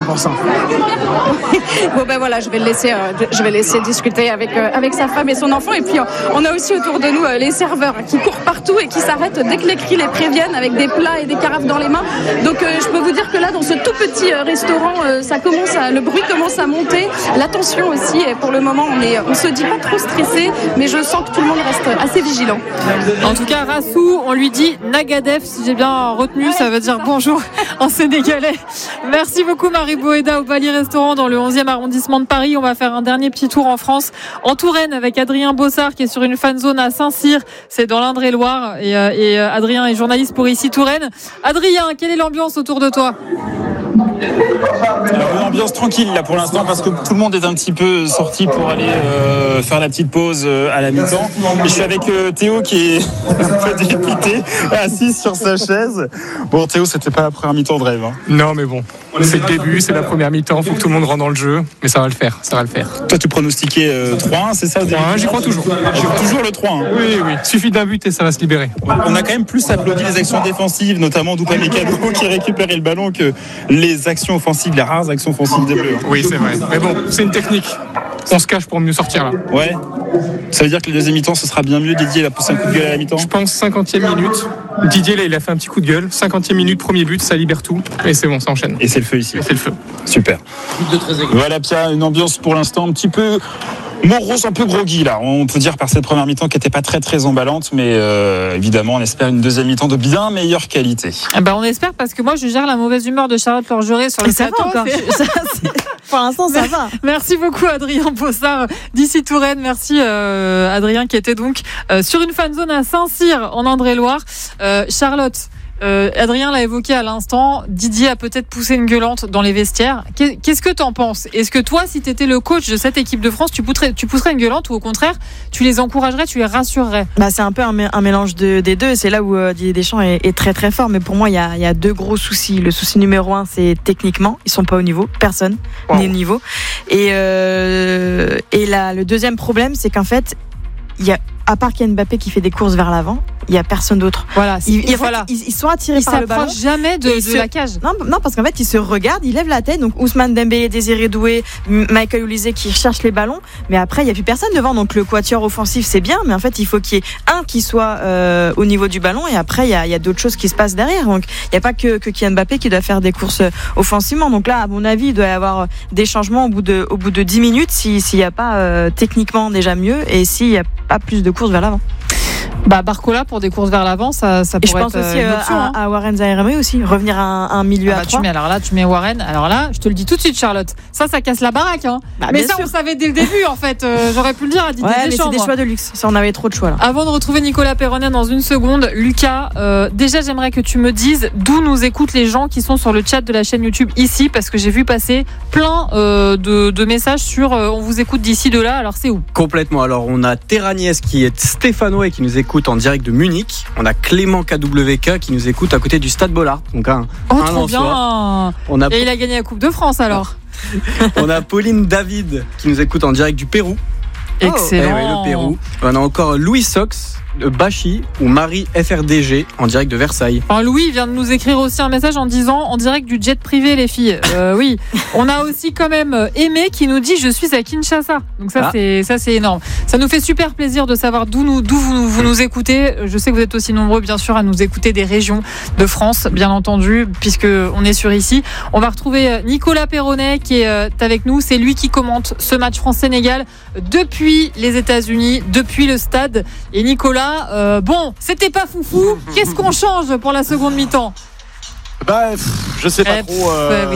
100%. Bon ben voilà, je vais le laisser discuter avec sa femme et son enfant. Et puis on a aussi autour de nous les serveurs qui courent partout et qui s'arrêtent dès que les cris les préviennent avec des plats et des carafes dans les mains. Donc je peux vous dire que là, dans ce tout petit restaurant, le bruit commence à monter, l'attention aussi. Et pour le moment, on se dit pas trop stressé, mais je sens que tout le monde reste assez vigilant. En tout cas, Rassou, on lui dit Nagadef, si j'ai bien retenu, ça veut dire bonjour en sénégalais. Merci beaucoup Marie Boéda au Bali Restaurant dans le 11e arrondissement de Paris. On va faire un dernier petit tour en France, en Touraine, avec Adrien Bossard qui est sur une fan zone à Saint-Cyr, c'est dans l'Indre-et-Loire, et Adrien est journaliste pour ici Touraine. Adrien, quelle est l'ambiance autour de toi ? Alors, une ambiance tranquille là pour l'instant parce que tout le monde est un petit peu sorti pour aller faire la petite pause à la mi-temps. Et je suis avec Théo qui est un peu dépité, assis sur sa chaise. Bon Théo, c'était pas la première mi-temps de rêve. Hein. Non mais bon, c'est le début, c'est la première mi-temps, faut que tout le monde rentre dans le jeu, mais ça va le faire. Toi tu pronostiquais 3-1, c'est ça 3-1, j'y crois toujours. Toujours le 3-1. Oui, suffit d'un but et ça va se libérer. On a quand même plus applaudi les actions défensives, notamment d'Upamecano qui récupérait le ballon, que les actions offensives, les rares actions offensives des Bleus. Oui, c'est vrai. Mais bon, c'est une technique. On se cache pour mieux sortir là. Ouais. Ça veut dire que le deuxième mi-temps, ce sera bien mieux. Didier, il a poussé un coup de gueule à la mi-temps. Je pense 50e minute. Didier, là, il a fait un petit coup de gueule. 50e minute, premier but, ça libère tout. Et c'est bon, ça enchaîne. Et c'est le feu ici. Et c'est le feu. Super. Voilà, Pierre, une ambiance pour l'instant un petit peu morose, un peu groggy là. On peut dire par cette première mi-temps qui n'était pas très très emballante, mais évidemment, on espère une deuxième mi-temps de bien meilleure qualité. On espère parce que moi, je gère la mauvaise humeur de Charlotte Lorgeré sur le plateau. Pour l'instant, ça va. Merci beaucoup, Adrien Bossard, d'ici Touraine. Merci, Adrien, qui était donc sur une fan zone à Saint-Cyr, en Indre-et-Loire. Charlotte, Adrien l'a évoqué à l'instant, Didier a peut-être poussé une gueulante dans les vestiaires. Qu'est-ce que t'en penses ? Est-ce que toi, si t'étais le coach de cette équipe de France, tu pousserais une gueulante ou au contraire, tu les encouragerais, tu les rassurerais ? C'est un peu un mélange des deux. C'est là où Didier Deschamps est très très fort. Mais pour moi, il y a deux gros soucis. Le souci numéro 1, c'est techniquement, ils sont pas au niveau. Personne n'est au niveau. Et là, le deuxième problème, c'est qu'en fait, il y a, à part qu'il y a Mbappé qui fait des courses vers l'avant, il n'y a personne d'autre. Voilà, ils sont attirés par le ballon. Ils s'approchent jamais de la cage. Non, parce qu'en fait, ils se regardent, ils lèvent la tête. Donc Ousmane Dembélé, Désiré Doué, Michael Olise qui cherchent les ballons. Mais après, il n'y a plus personne devant. Donc le quatuor offensif, c'est bien. Mais en fait, il faut qu'il y ait un qui soit au niveau du ballon. Et après, il y a d'autres choses qui se passent derrière. Donc il n'y a pas que Kylian Mbappé qui doit faire des courses offensivement. Donc là, à mon avis, il doit y avoir des changements au bout de 10 minutes s'il n'y a pas techniquement déjà mieux et s'il n'y a pas plus de courses vers l'avant. Barcola pour des courses vers l'avant, ça pourrait être. Et je pense aussi une option, à Warren Zaïre aussi, revenir à un milieu à 3. Tu mets Warren. Alors là, je te le dis tout de suite, Charlotte. Ça casse la baraque. Hein. Mais ça, on le savait dès le début, en fait. J'aurais pu le dire à Didier Deschamps. Mais c'est des choix de luxe. Ça, on avait trop de choix là. Avant de retrouver Nicolas Perronnet dans une seconde, Lucas, déjà, j'aimerais que tu me dises d'où nous écoutent les gens qui sont sur le chat de la chaîne YouTube ici, parce que j'ai vu passer plein de messages sur on vous écoute d'ici, de là. Alors, c'est où ? Complètement. Alors, on a Terraniès qui est Stéphano et qui nous écoute en direct de Munich. On a Clément KWK qui nous écoute à côté du Stade Bollard. Donc trop bien. Et il a gagné la Coupe de France alors. On a Pauline David qui nous écoute en direct du Pérou. Excellent. Le Pérou. On a encore Louis Sox, Bachi ou Marie FRDG en direct de Versailles. Alors Louis vient de nous écrire aussi un message en disant en direct du jet privé les filles. Oui. On a aussi quand même Aimé qui nous dit je suis à Kinshasa. Donc ça c'est énorme. Ça nous fait super plaisir de savoir d'où vous nous écoutez. Je sais que vous êtes aussi nombreux bien sûr à nous écouter des régions de France bien entendu puisque on est sur ici. On va retrouver Nicolas Perronnet qui est avec nous. C'est lui qui commente ce match France-Sénégal depuis les États-Unis, depuis le stade. Et Nicolas, c'était pas foufou. Qu'est-ce qu'on change pour la seconde mi-temps ? Je sais pas trop.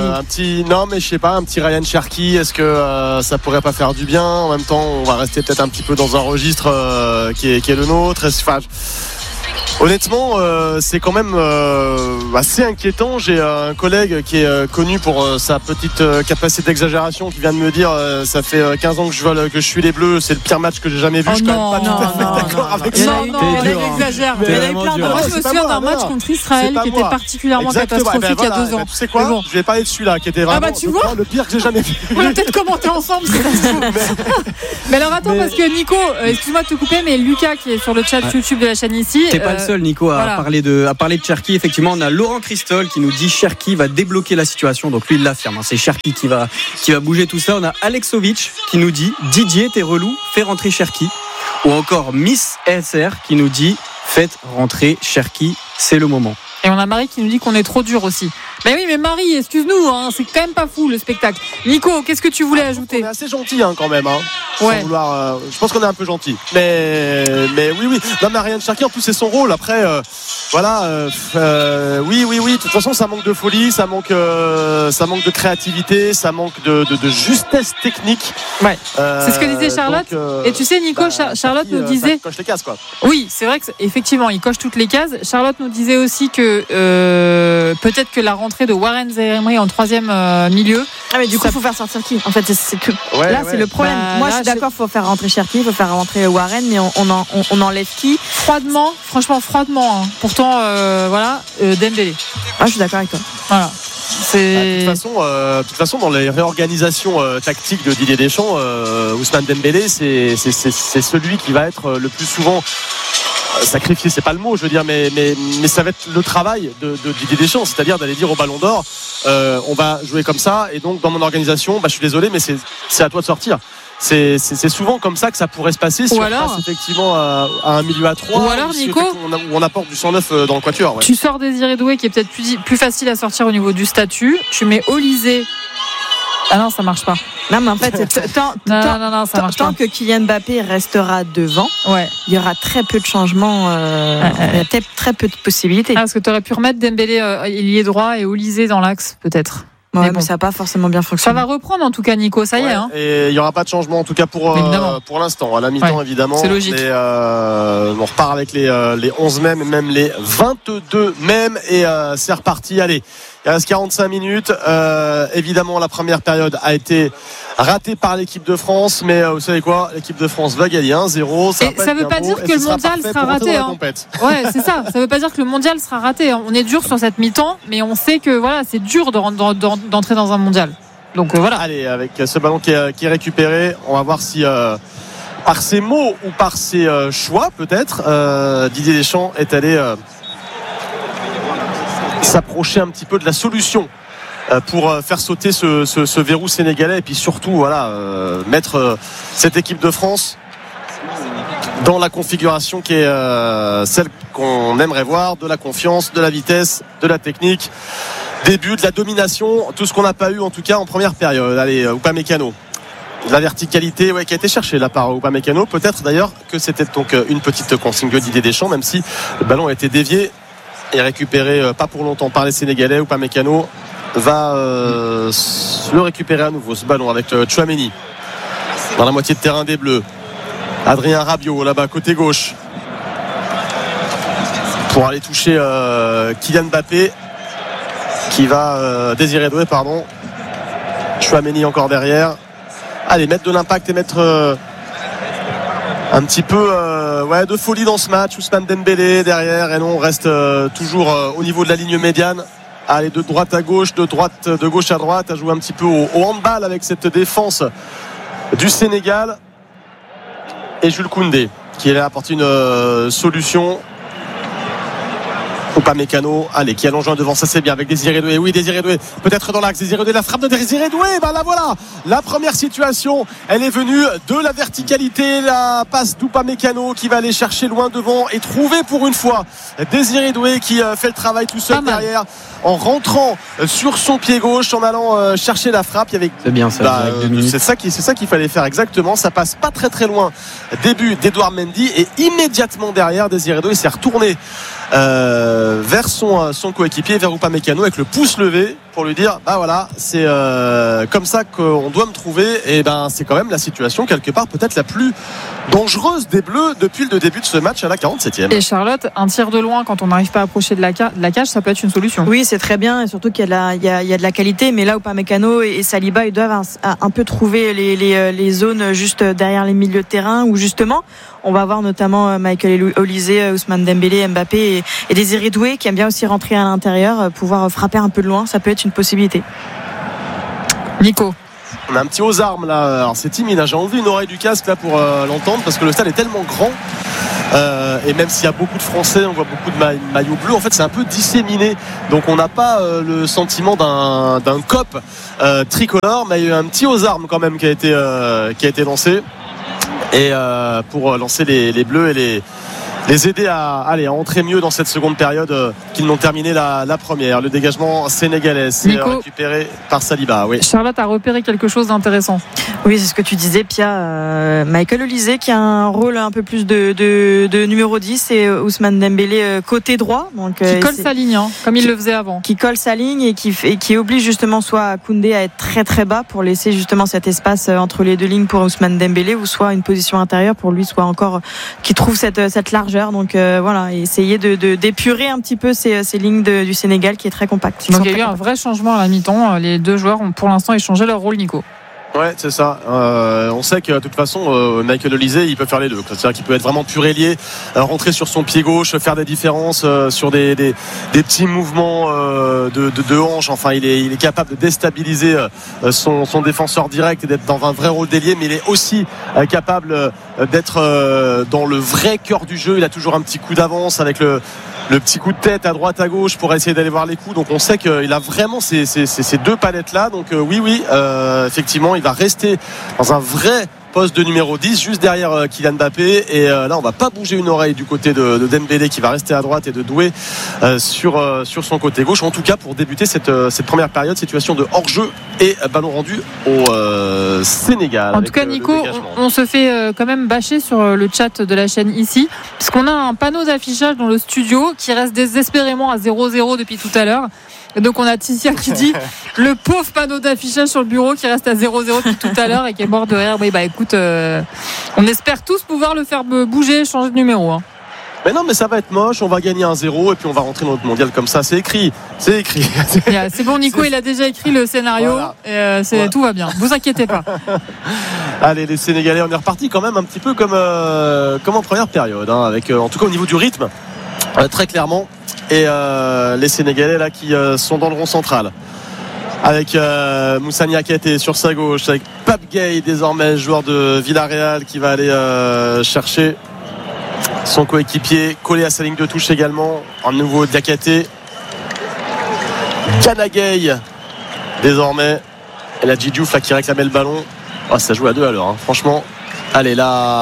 Un petit Ryan Cherki. Est-ce que ça pourrait pas faire du bien ? En même temps, on va rester peut-être un petit peu dans un registre qui est le nôtre. Honnêtement, c'est quand même assez inquiétant. J'ai un collègue qui est connu pour sa petite capacité d'exagération qui vient de me dire ça fait 15 ans que je suis les Bleus, c'est le pire match que j'ai jamais vu. Je suis quand même pas tout à fait d'accord avec ça. Il exagère. Moi, je me souviens d'un match contre Israël qui était particulièrement catastrophique il y a 2 ans. Tu sais quoi ? Je vais parler de celui-là qui était vraiment le pire que j'ai jamais vu. On va peut-être commenter ensemble. Mais alors attends, parce que Nico, excuse-moi de te couper, mais Lucas qui est sur le chat YouTube de la chaîne ici, seul, Nico, à parler de Cherki. Effectivement, on a Laurent Christol qui nous dit Cherki va débloquer la situation. Donc lui, il l'affirme. C'est Cherki qui va bouger tout ça. On a Alexovic qui nous dit Didier, t'es relou, fais rentrer Cherki. Ou encore Miss SR qui nous dit faites rentrer Cherki, c'est le moment. Et on a Marie qui nous dit qu'on est trop dur aussi. Mais oui, mais Marie, excuse-nous, hein, c'est quand même pas fou le spectacle. Nico, qu'est-ce que tu voulais ajouter ? On est assez gentil quand même. Ouais. Sans vouloir, je pense qu'on est un peu gentil. Mais oui. Non, mais Ariane Cherki, en plus, c'est son rôle. Après, oui. De toute façon, ça manque de folie, ça manque de créativité, ça manque de justesse technique. Ouais. C'est ce que disait Charlotte. Et tu sais, Nico, Charlotte nous disait. Il coche les cases, quoi. Oui, c'est vrai qu'effectivement, il coche toutes les cases. Charlotte nous disait aussi que peut-être que la rentrée de Warren Zaïre-Emery en troisième milieu. Ah mais du coup, il faut faire sortir qui ? En fait, c'est tout. C'est le problème. Moi, je suis d'accord, il faut faire rentrer Cherki, il faut faire rentrer Warren, mais on enlève qui ? Froidement. Hein. Pourtant, Dembélé. Ah, je suis d'accord avec toi. Voilà. De toute façon, dans les réorganisations tactiques de Didier Deschamps, Ousmane Dembélé, c'est celui qui va être le plus souvent sacrifié, c'est pas le mot, je veux dire, mais ça va être le travail de Didier Deschamps, c'est-à-dire d'aller dire au Ballon d'Or, on va jouer comme ça, et donc dans mon organisation, je suis désolé, mais c'est à toi de sortir. C'est souvent comme ça que ça pourrait se passer si on passe effectivement à un milieu à 3 ou alors Nico où on apporte du 109 dans le quatuor. Tu sors Désiré Doué qui est peut-être plus facile à sortir au niveau du statut, tu mets Olysée. Ah non, ça marche pas. Non, mais en fait, tant que Kylian Mbappé restera devant, il y aura très peu de changements, il y a très peu de possibilités. Parce que tu aurais pu remettre Dembélé ailier droit et Olysée dans l'axe peut-être. Ouais, mais ça n'a pas forcément bien fonctionné. Ça va reprendre en tout cas, Nico, ça y est. Et il n'y aura pas de changement en tout cas pour l'instant. À la mi-temps, évidemment. C'est logique. On repart avec les 11 mêmes et même les 22 mêmes. Et c'est reparti. Allez, il reste 45 minutes. Évidemment, la première période a été ratée par l'équipe de France. Mais vous savez quoi ? L'équipe de France va gagner 1-0. Ça ne veut pas dire que le mondial sera raté. Ouais, c'est ça. Ça ne veut pas dire que le mondial sera raté. On est dur sur cette mi-temps, mais on sait que c'est dur d'entrer dans un mondial. Donc voilà. Allez, avec ce ballon qui est récupéré, on va voir si par ses mots ou par ses choix peut-être, Didier Deschamps est allé s'approcher un petit peu de la solution pour faire sauter ce verrou sénégalais et puis surtout mettre cette équipe de France dans la configuration qui est celle qu'on aimerait voir, de la confiance, de la vitesse, de la technique, des buts, de la domination, tout ce qu'on n'a pas eu en tout cas en première période. Allez, Upamecano, la verticalité qui a été cherchée là par Upamecano, peut-être d'ailleurs que c'était donc une petite consigne de Didier Deschamps, même si le ballon a été dévié et récupéré pas pour longtemps par les Sénégalais. Upamecano va le récupérer à nouveau, ce ballon avec Tchouaméni dans la moitié de terrain des Bleus. Adrien Rabiot là-bas côté gauche pour aller toucher Kylian Mbappé qui va Désiré Doué, pardon. Tchouaméni encore derrière. Allez, mettre de l'impact et mettre un petit peu de folie dans ce match. Ousmane Dembélé derrière, et non, on reste toujours au niveau de la ligne médiane. Allez, de droite à gauche, de gauche à droite, à jouer un petit peu au handball avec cette défense du Sénégal. Et Jules Koundé qui allait apporter une solution. Upamecano, allez, qui allonge devant, ça c'est bien avec Désiré Doué. Oui, Désiré Doué, peut-être dans l'axe. Désiré Doué, la frappe de Désiré Doué. La voilà, la première situation, elle est venue de la verticalité. La passe d'Upamecano qui va aller chercher loin devant et trouver pour une fois Désiré Doué qui fait le travail tout seul derrière en rentrant sur son pied gauche, en allant chercher la frappe. Il y avait... C'est bien ça. C'est ça qu'il fallait faire exactement. Ça passe pas très loin. Début d'Edouard Mendy et immédiatement derrière, Désiré Doué s'est retourné vers son coéquipier, vers Upamecano avec le pouce levé pour lui dire c'est comme ça qu'on doit me trouver. Et c'est quand même la situation quelque part peut-être la plus dangereuse des Bleus depuis le début de ce match à la 47e. Et Charlotte, un tir de loin quand on n'arrive pas à approcher de la cage, ça peut être une solution. Oui, c'est très bien, et surtout qu'il y a de la qualité, mais là Upamecano et Saliba, ils doivent un peu trouver les zones juste derrière les milieux de terrain où justement on va voir notamment Michael Olysée, Ousmane Dembélé, Mbappé et Désiré Doué qui aime bien aussi rentrer à l'intérieur, pouvoir frapper un peu de loin, ça peut être une possibilité. Nico, on a un petit aux armes là, alors c'est timide, j'ai enlevé une oreille du casque là pour l'entendre parce que le stade est tellement grand Et même s'il y a beaucoup de Français, on voit beaucoup de maillots bleus, en fait c'est un peu disséminé, donc on n'a pas le sentiment d'un COP tricolore, mais il y a eu un petit aux armes quand même qui a été lancé, et pour lancer les bleus et les aider à entrer mieux dans cette seconde période qu'ils n'ont terminé la première. Le dégagement sénégalais est récupéré par Saliba. Oui. Charlotte a repéré quelque chose d'intéressant. Oui, c'est ce que tu disais, Pia. Michael Olise qui a un rôle un peu plus de numéro 10 et Ousmane Dembélé côté droit. Donc, qui colle sa ligne, comme il le faisait avant. Qui colle sa ligne et qui oblige justement soit Koundé à être très très bas pour laisser justement cet espace entre les deux lignes pour Ousmane Dembélé, ou soit une position intérieure pour lui, soit encore qui trouve cette largeur. Donc voilà, essayer d'épurer un petit peu ces lignes du Sénégal qui est très compacte. Donc il y a eu un vrai changement à la mi-temps. Les deux joueurs ont pour l'instant échangé leur rôle, Nico. Ouais, c'est ça. On sait que de toute façon, Michael Olise, il peut faire les deux. C'est-à-dire qu'il peut être vraiment pur ailier, rentrer sur son pied gauche, faire des différences sur des petits mouvements de hanche. Enfin, il est capable de déstabiliser son défenseur direct et d'être dans un vrai rôle d'ailier, mais il est aussi capable d'être dans le vrai cœur du jeu. Il a toujours un petit coup d'avance avec le petit coup de tête à droite à gauche pour essayer d'aller voir les coups. Donc on sait qu'il a vraiment ces deux palettes là. Donc oui, effectivement il va rester dans un vrai poste de numéro 10 juste derrière Kylian Mbappé, et là on va pas bouger une oreille du côté de Dembélé qui va rester à droite, et de Doué sur son côté gauche, en tout cas pour débuter cette première période. Situation de hors-jeu et ballon rendu au Sénégal. En tout cas Nico, on se fait quand même bâcher sur le chat de la chaîne ici, parce qu'on a un panneau d'affichage dans le studio qui reste désespérément à 0-0 depuis tout à l'heure. Et donc on a Tissia qui dit le pauvre panneau d'affichage sur le bureau qui reste à 0-0 depuis tout à l'heure et qui est mort de rire. Oui, bah écoute, on espère tous pouvoir le faire bouger, changer de numéro. Mais non, mais ça va être moche, on va gagner 1-0 et puis on va rentrer dans notre mondial comme ça, c'est écrit. C'est bon, Nico, il a déjà écrit le scénario, voilà. Et voilà. Tout va bien, vous inquiétez pas. Allez, les Sénégalais, on est reparti quand même un petit peu comme en première période, avec en tout cas au niveau du rythme, très clairement. Et les Sénégalais là qui sont dans le rond central, avec Moussa Niakhaté sur sa gauche, avec Pape Gueye désormais joueur de Villarreal qui va aller chercher son coéquipier collé à sa ligne de touche également. Un nouveau Niakhaté, Gana Gueye désormais, et la Djidjouf là qui réclamait le ballon. Ça joue à deux à l'heure, franchement. Allez,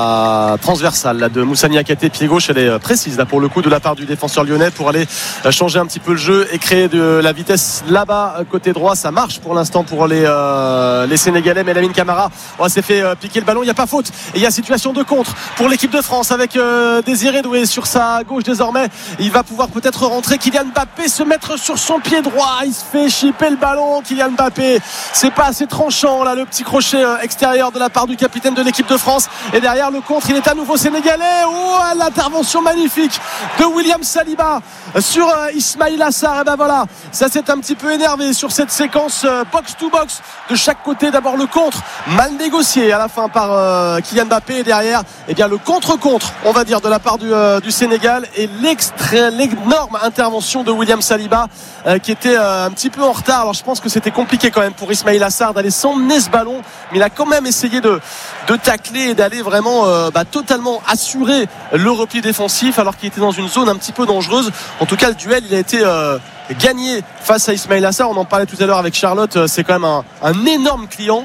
la transversale là, de Moussa Niakhaté, pied gauche, elle est précise là pour le coup de la part du défenseur lyonnais pour aller changer un petit peu le jeu et créer de la vitesse là-bas côté droit. Ça marche pour l'instant pour les Sénégalais, mais Lamine Camara s'est fait piquer le ballon. Il n'y a pas faute et il y a situation de contre pour l'équipe de France avec Désiré Doué sur sa gauche désormais. Il va pouvoir peut-être rentrer. Kylian Mbappé se mettre sur son pied droit. Il se fait chipper le ballon. Kylian Mbappé, c'est pas assez tranchant là, le petit crochet extérieur de la part du capitaine de l'équipe de France. Et derrière le contre, il est à nouveau sénégalais. L'intervention magnifique de William Saliba sur Ismaïla Sarr. Et ben voilà, ça s'est un petit peu énervé sur cette séquence box to box de chaque côté. D'abord le contre mal négocié à la fin par Kylian Mbappé, et derrière bien le contre on va dire de la part du Sénégal, et l'énorme intervention de William Saliba qui était un petit peu en retard. Alors je pense que c'était compliqué quand même pour Ismaïla Sarr d'aller s'emmener ce ballon, mais il a quand même essayé de tacler et d'aller vraiment totalement assurer le repli défensif alors qu'il était dans une zone un petit peu dangereuse. En tout cas le duel il a été gagné face à Ismaïla Sarr. On en parlait tout à l'heure avec Charlotte, c'est quand même un énorme client,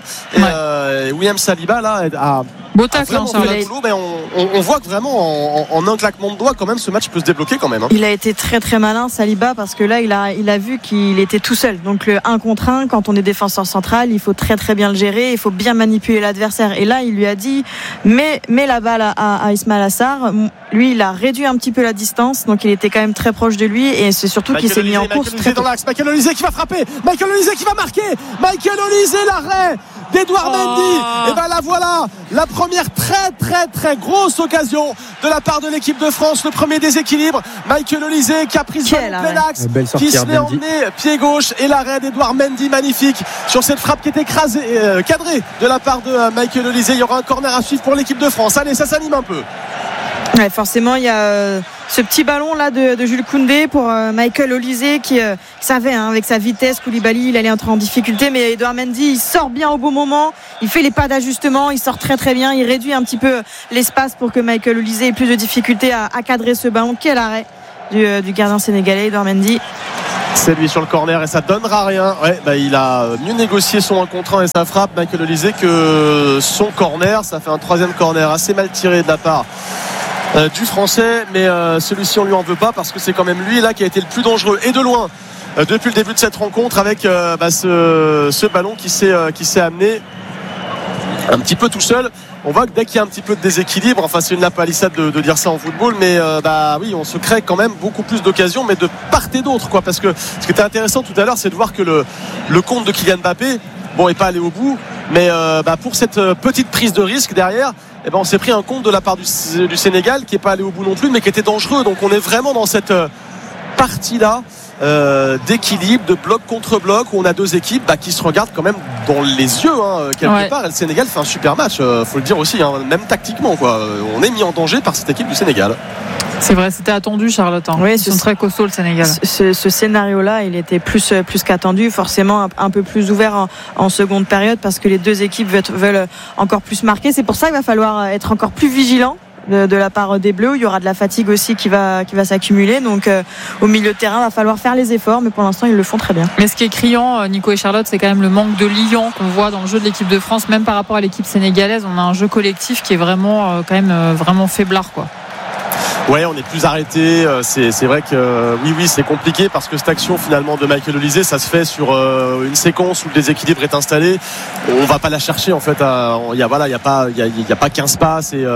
et William Saliba là a beau tacle, mais on voit que vraiment en un claquement de doigts quand même ce match peut se débloquer quand même. Il a été très très malin Saliba, parce que là il a vu qu'il était tout seul. Donc le 1 contre 1, quand on est défenseur central, il faut très très bien le gérer, il faut bien manipuler l'adversaire. Et là il lui a dit mets la balle à Ismaïla Sarr. Lui il a réduit un petit peu la distance, donc il était quand même très proche de lui, et c'est surtout qu'il s'est mis en course très tôt. Dans l'axe, Michael Olise qui va frapper, Michael Olise qui va marquer, Michael Olise, l'arrêt d'Edouard Mendy. Et ben là voilà la première très très très grosse occasion de la part de l'équipe de France. Le premier déséquilibre, Michael Olise qui a pris ce ballon plein axe, qui se l'est emmené pied gauche, et l'arrêt d'Edouard Mendy magnifique sur cette frappe qui est cadrée de la part de Michael Olise. Il y aura un corner à suivre pour l'équipe de France. Allez, ça s'anime un peu. Ouais, forcément il y a ce petit ballon là de Jules Koundé pour Michael Olise qui savait avec sa vitesse, Koulibaly il allait entrer en difficulté, mais Edouard Mendy il sort bien au bon moment, il fait les pas d'ajustement, il sort très très bien, il réduit un petit peu l'espace pour que Michael Olise ait plus de difficultés à cadrer ce ballon. Quel arrêt du gardien sénégalais Edouard Mendy. C'est lui sur le corner et ça donnera rien. Ouais, il a mieux négocié son 1 contre 1 et sa frappe, Michael Olise, que son corner. Ça fait un 3e corner assez mal tiré de la part du Français, mais celui-ci on lui en veut pas parce que c'est quand même lui là qui a été le plus dangereux et de loin depuis le début de cette rencontre avec ce ballon qui s'est amené un petit peu tout seul. On voit que dès qu'il y a un petit peu de déséquilibre, enfin c'est une lapalissade de dire ça en football, mais oui, on se crée quand même beaucoup plus d'occasions, mais de part et d'autre, quoi. Parce que ce qui était intéressant tout à l'heure, c'est de voir que le compte de Kylian Mbappé, est pas allé au bout, mais pour cette petite prise de risque derrière, on s'est pris un compte de la part du Sénégal qui est pas allé au bout non plus, mais qui était dangereux. Donc on est vraiment dans cette partie-là. D'équilibre, de bloc contre bloc, où on a 2 équipes qui se regardent quand même dans les yeux quelque part. Et le Sénégal fait un super match, faut le dire aussi, même tactiquement, quoi. On est mis en danger par cette équipe du Sénégal. C'est vrai, c'était attendu, Charlotte. Oui, ils sont très costauds, le Sénégal. Ce scénario-là, il était plus qu'attendu, forcément un peu plus ouvert en seconde période, parce que les 2 équipes veulent encore plus marquer. C'est pour ça qu'il va falloir être encore plus vigilant de la part des Bleus. Il y aura de la fatigue aussi qui va s'accumuler, donc au milieu de terrain il va falloir faire les efforts, mais pour l'instant ils le font très bien. Mais ce qui est criant, Nico et Charlotte, c'est quand même le manque de liant qu'on voit dans le jeu de l'équipe de France, même par rapport à l'équipe sénégalaise. On a un jeu collectif qui est vraiment quand même vraiment faiblard, quoi. Ouais, on est plus arrêté. C'est vrai que oui, c'est compliqué parce que cette action finalement de Michael Olise, ça se fait sur une séquence où le déséquilibre est installé. On va pas la chercher en fait. Il y a pas 15 passes et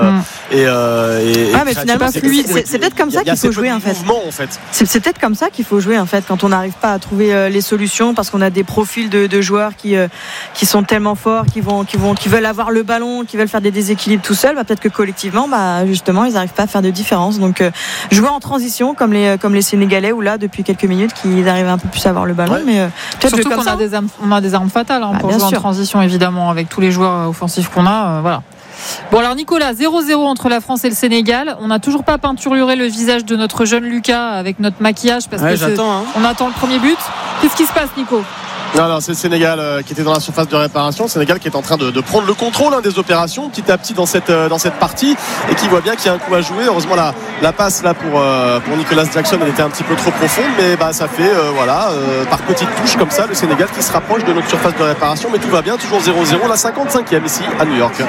mais finalement c'est peut-être comme ça qu'il faut jouer en fait. C'est peut-être comme ça qu'il faut jouer en fait quand on n'arrive pas à trouver les solutions, parce qu'on a des profils de joueurs qui sont tellement forts, qui veulent avoir le ballon, qui veulent faire des déséquilibres tout seuls. Peut-être que collectivement, justement, ils n'arrivent pas à faire de différence. Donc jouer en transition comme les Sénégalais, où là depuis quelques minutes qu'ils arrivent un peu plus à avoir le ballon, mais surtout qu'on a des armes fatales pour jouer en transition, évidemment, avec tous les joueurs offensifs qu'on a, voilà. Bon, alors Nicolas, 0-0 entre la France et le Sénégal. On n'a toujours pas peinturluré le visage de notre jeune Lucas avec notre maquillage, parce que on attend le premier but. Qu'est-ce qui se passe, Nico ? Non, c'est le Sénégal qui était dans la surface de réparation. Le Sénégal qui est en train de prendre le contrôle des opérations petit à petit dans cette partie, et qui voit bien qu'il y a un coup à jouer. Heureusement la passe là pour Nicolas Jackson, elle était un petit peu trop profonde, mais ça fait par petites touches comme ça le Sénégal qui se rapproche de notre surface de réparation. Mais tout va bien, toujours 0-0, la 55e ici à New York.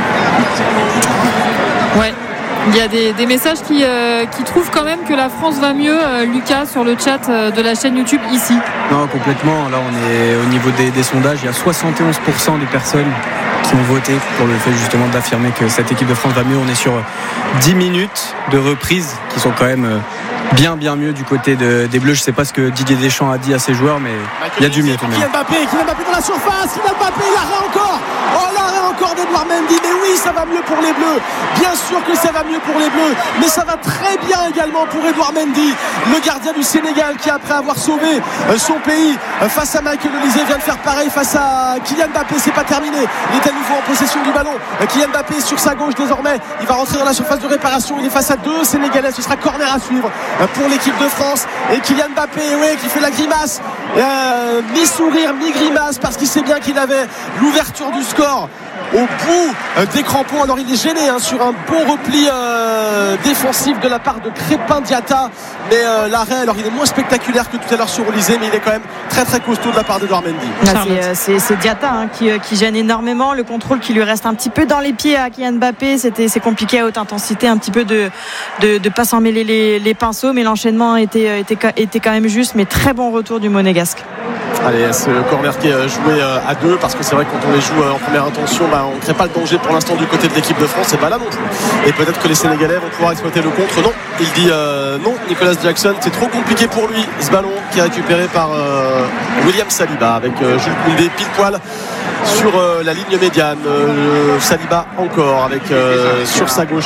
Ouais. Il y a des messages qui trouvent quand même que la France va mieux, Lucas, sur le chat de la chaîne YouTube ici. Non, complètement. Là, on est au niveau des sondages. Il y a 71% des personnes qui ont voté pour le fait justement d'affirmer que cette équipe de France va mieux. On est sur 10 minutes de reprise qui sont quand même bien mieux du côté des Bleus. Je ne sais pas ce que Didier Deschamps a dit à ses joueurs, mais il y a du mieux tout de même. Kylian Mbappé dans la surface. Kylian Mbappé, l'arrêt encore. L'arrêt encore d'Edouard Mendy. Mais oui, ça va mieux pour les Bleus. Bien sûr que ça va mieux pour les Bleus, mais ça va très bien également pour Edouard Mendy, le gardien du Sénégal, qui après avoir sauvé son pays face à Michael Olise vient de faire pareil face à Kylian Mbappé. C'est pas terminé, il est à nouveau en possession du ballon. Kylian Mbappé sur sa gauche désormais, il va rentrer dans la surface de réparation. Il est face à 2 Sénégalais, ce sera corner à suivre pour l'équipe de France. Et Kylian Mbappé, qui fait la grimace, mi-sourire, mi-grimace, parce qu'il sait bien qu'il avait l'ouverture du score au bout des crampons. Alors il est gêné sur un bon repli défensif de la part de Crépin Diatta, mais l'arrêt, alors il est moins spectaculaire que tout à l'heure sur Olise, mais il est quand même très très costaud de la part d'Edouard Mendy. C'est Diatta qui gêne énormément. Le contrôle qui lui reste un petit peu dans les pieds à Kylian Mbappé, c'est compliqué à haute intensité, un petit peu de pas s'en mêler les pinceaux, mais l'enchaînement était quand même juste. Mais très bon retour du Monégasque. Allez, c'est le corner qui est joué à 2, parce que c'est vrai que quand on les joue en première intention, on ne crée pas le danger pour l'instant du côté de l'équipe de France, et là non plus. Et peut-être que les Sénégalais vont pouvoir exploiter le contre. Non, il dit non, Nicolas Jackson, c'est trop compliqué pour lui. Ce ballon qui est récupéré par William Saliba, avec Jules Koundé pile poil sur la ligne médiane. Saliba encore avec sur sa gauche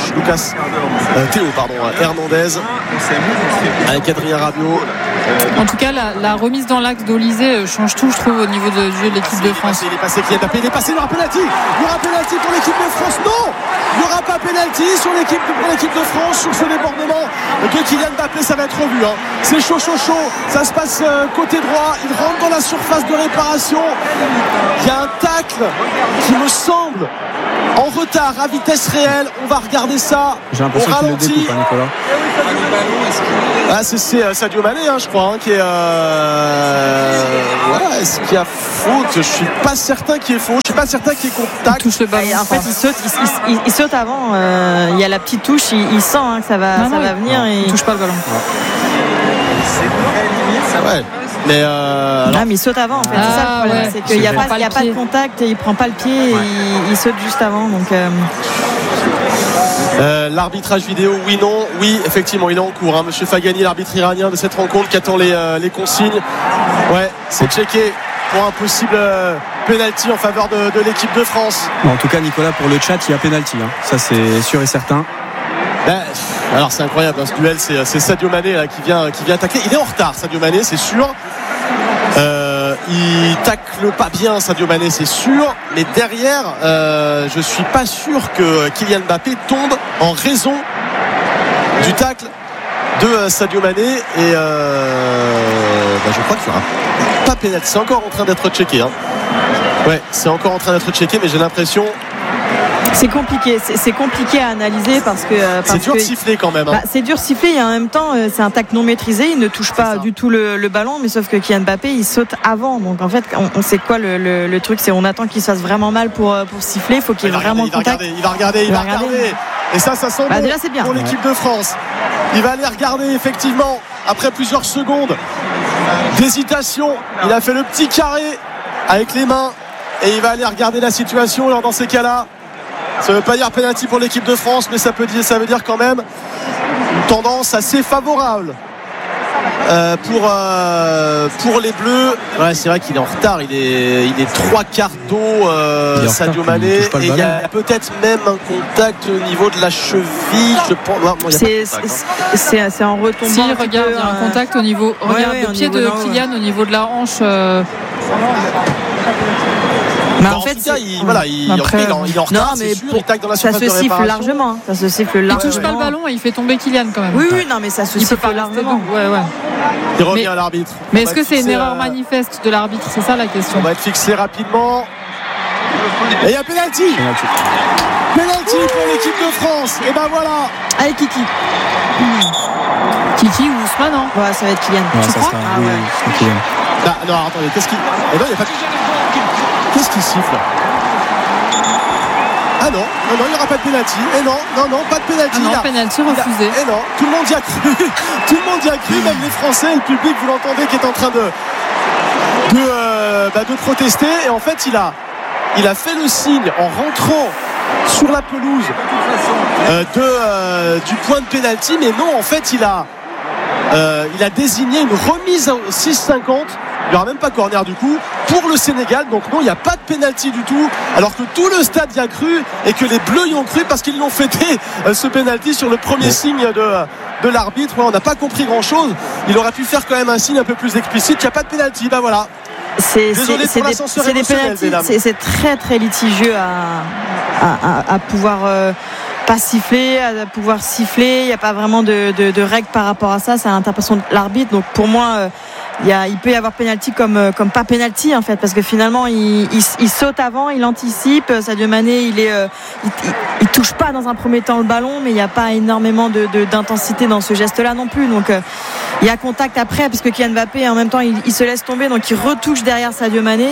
Hernandez avec Adrien Rabiot. En tout cas, la remise dans l'axe d'Olise change tout, je trouve, au niveau du jeu de l'équipe de France. Il est passé, Kylian Mbappé, il est passé, il y aura pénalty. Il y aura pénalty pour l'équipe de France. Non, il n'y aura pas pénalty pour l'équipe de France sur ce débordement de Kylian Mbappé. Ça va être revu. C'est chaud. Ça se passe côté droit. Il rentre dans la surface de réparation. Il y a un tacle tacle qui me semble en retard à vitesse réelle. On va regarder ça. J'ai l'impression qu'il le découpe, Nicolas. Ah, c'est Sadio Mané, je crois, qui est. Voilà, est-ce qu'il y a faute? Je suis pas certain qu'il y ait faute. Je suis pas certain qu'il y ait contact. Il touche le ballon. En fait, il saute avant. Il y a la petite touche. Il sent que ça va venir. Il touche pas le ballon. Ouais. Mais mais il saute avant. En fait, c'est ça le problème. C'est qu'il n'y a pas de contact. Il prend pas le pied. Il saute juste avant. Donc. L'arbitrage vidéo, oui, effectivement, il est en cours. Monsieur Fagani, l'arbitre iranien de cette rencontre, qui attend les consignes. Ouais, c'est checké pour un possible penalty en faveur de l'équipe de France. En tout cas, Nicolas, pour le chat, il y a penalty. Ça, c'est sûr et certain. Alors, c'est incroyable. Ce duel, c'est Sadio Mané là, qui vient attaquer. Il est en retard, Sadio Mané, c'est sûr. Il tacle pas bien, Sadio Mané, c'est sûr, mais derrière je suis pas sûr que Kylian Mbappé tombe en raison du tacle de Sadio Mané et je crois qu'il n'y aura pas pénalty. C'est encore en train d'être checké. Ouais, c'est encore en train d'être checké, mais j'ai l'impression. C'est compliqué à analyser parce que c'est dur de siffler quand même. C'est dur de siffler et en même temps c'est un tacle non maîtrisé. Il ne touche pas du tout le ballon, mais sauf que Kylian Mbappé il saute avant. Donc en fait, on sait quoi le truc, c'est on attend qu'il se fasse vraiment mal pour siffler. Il faut qu'il y ait vraiment contact. Il va regarder. Et ça sent bon déjà, c'est bien. Pour l'équipe de France. Il va aller regarder effectivement après plusieurs secondes d'hésitation. Il a fait le petit carré avec les mains et il va aller regarder la situation. Alors dans ces cas-là, ça ne veut pas dire penalty pour l'équipe de France, mais ça veut dire quand même une tendance assez favorable pour les Bleus. Ouais, c'est vrai qu'il est en retard. Il est 3/4 d'eau, Sadio Mané, et il y a peut-être même un contact au niveau de la cheville. Je pense. C'est en retombant. Si, regarde, il y a un contact au niveau. Regarde le pied de Kylian au niveau de la hanche. Mais en fait, il est en retard, c'est sûr, il tacle dans la surface de réparation. Ça se siffle largement. Il touche pas le ballon et il fait tomber Kylian quand même. Oui, non, mais ça se siffle largement. Il revient à l'arbitre. Mais est-ce que c'est une erreur manifeste de l'arbitre? C'est ça la question. On va être fixé rapidement. Et il y a penalty. Penalty pour l'équipe de France. Et ben voilà. Allez, Kiki. Kiki ou Ousmane, non? Ouais, ça va être Kylian. Tu crois? Non, attendez, qu'est-ce qu'il. Eh ben, il y a pas de. Qu'est-ce qu'il siffle? Ah non, il n'y aura pas de pénalty. Et non, pas de pénalty. Ah non, pénalty refusé. Et non, tout le monde y a cru. Tout le monde y a cru, même les Français, le public, vous l'entendez, qui est en train de protester. Et en fait, il a fait le signe en rentrant sur la pelouse du point de pénalty, mais non, en fait, il a désigné une remise au 6,50. Il n'y aura même pas corner du coup pour le Sénégal. Donc non, il n'y a pas de pénalty du tout, alors que tout le stade y a cru et que les Bleus y ont cru parce qu'ils l'ont fêté, ce pénalty sur le premier signe de l'arbitre. On n'a pas compris grand chose. Il aurait pu faire quand même un signe un peu plus explicite. Il n'y a pas de pénalty. Ben voilà. C'est des pénaltys. C'est très très litigieux à pouvoir pas siffler, à pouvoir siffler. Il n'y a pas vraiment de règles par rapport à ça. C'est à l'interprétation de l'arbitre. Donc pour moi, il peut y avoir penalty comme pas penalty en fait, parce que finalement il saute avant, il anticipe. Sadio Mané, il touche pas dans un premier temps le ballon, mais il n'y a pas énormément d'intensité dans ce geste-là non plus. Donc il y a contact après, parce que Kylian Mbappé en même temps il se laisse tomber, donc il retouche derrière Sadio Mané.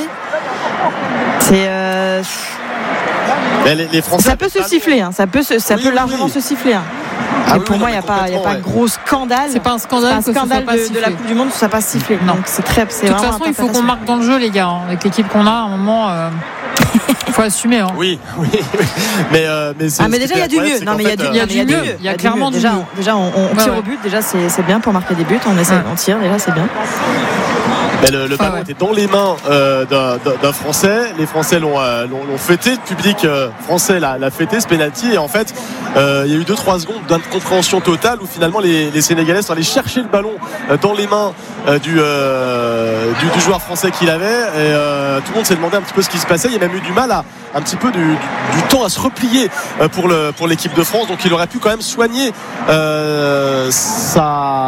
Les Français, ça peut se siffler, ça peut largement se siffler. Pour moi, il n'y a pas gros scandale. C'est pas un scandale, de la Coupe du Monde que ça passe siffler. Non. Donc c'est très. De toute façon, il faut qu'on marque dans le jeu, les gars. Avec l'équipe qu'on a, à un moment, il faut assumer. Oui. Mais déjà, il y a du mieux. Non, mais il y a du mieux. Il y a clairement du mieux. Déjà, on tire au but. Déjà, c'est bien pour marquer des buts. On tire. Déjà, c'est bien. Mais le ballon était dans les mains d'un Français. Les Français l'ont fêté. Le public français l'a fêté, ce penalty. Et en fait, il y a eu 2-3 secondes d'incompréhension totale où finalement les Sénégalais sont allés chercher le ballon dans les mains du joueur français qu'il avait. Et tout le monde s'est demandé un petit peu ce qui se passait. Il y a même eu du mal un petit peu du temps à se replier pour l'équipe de France. Donc il aurait pu quand même soigner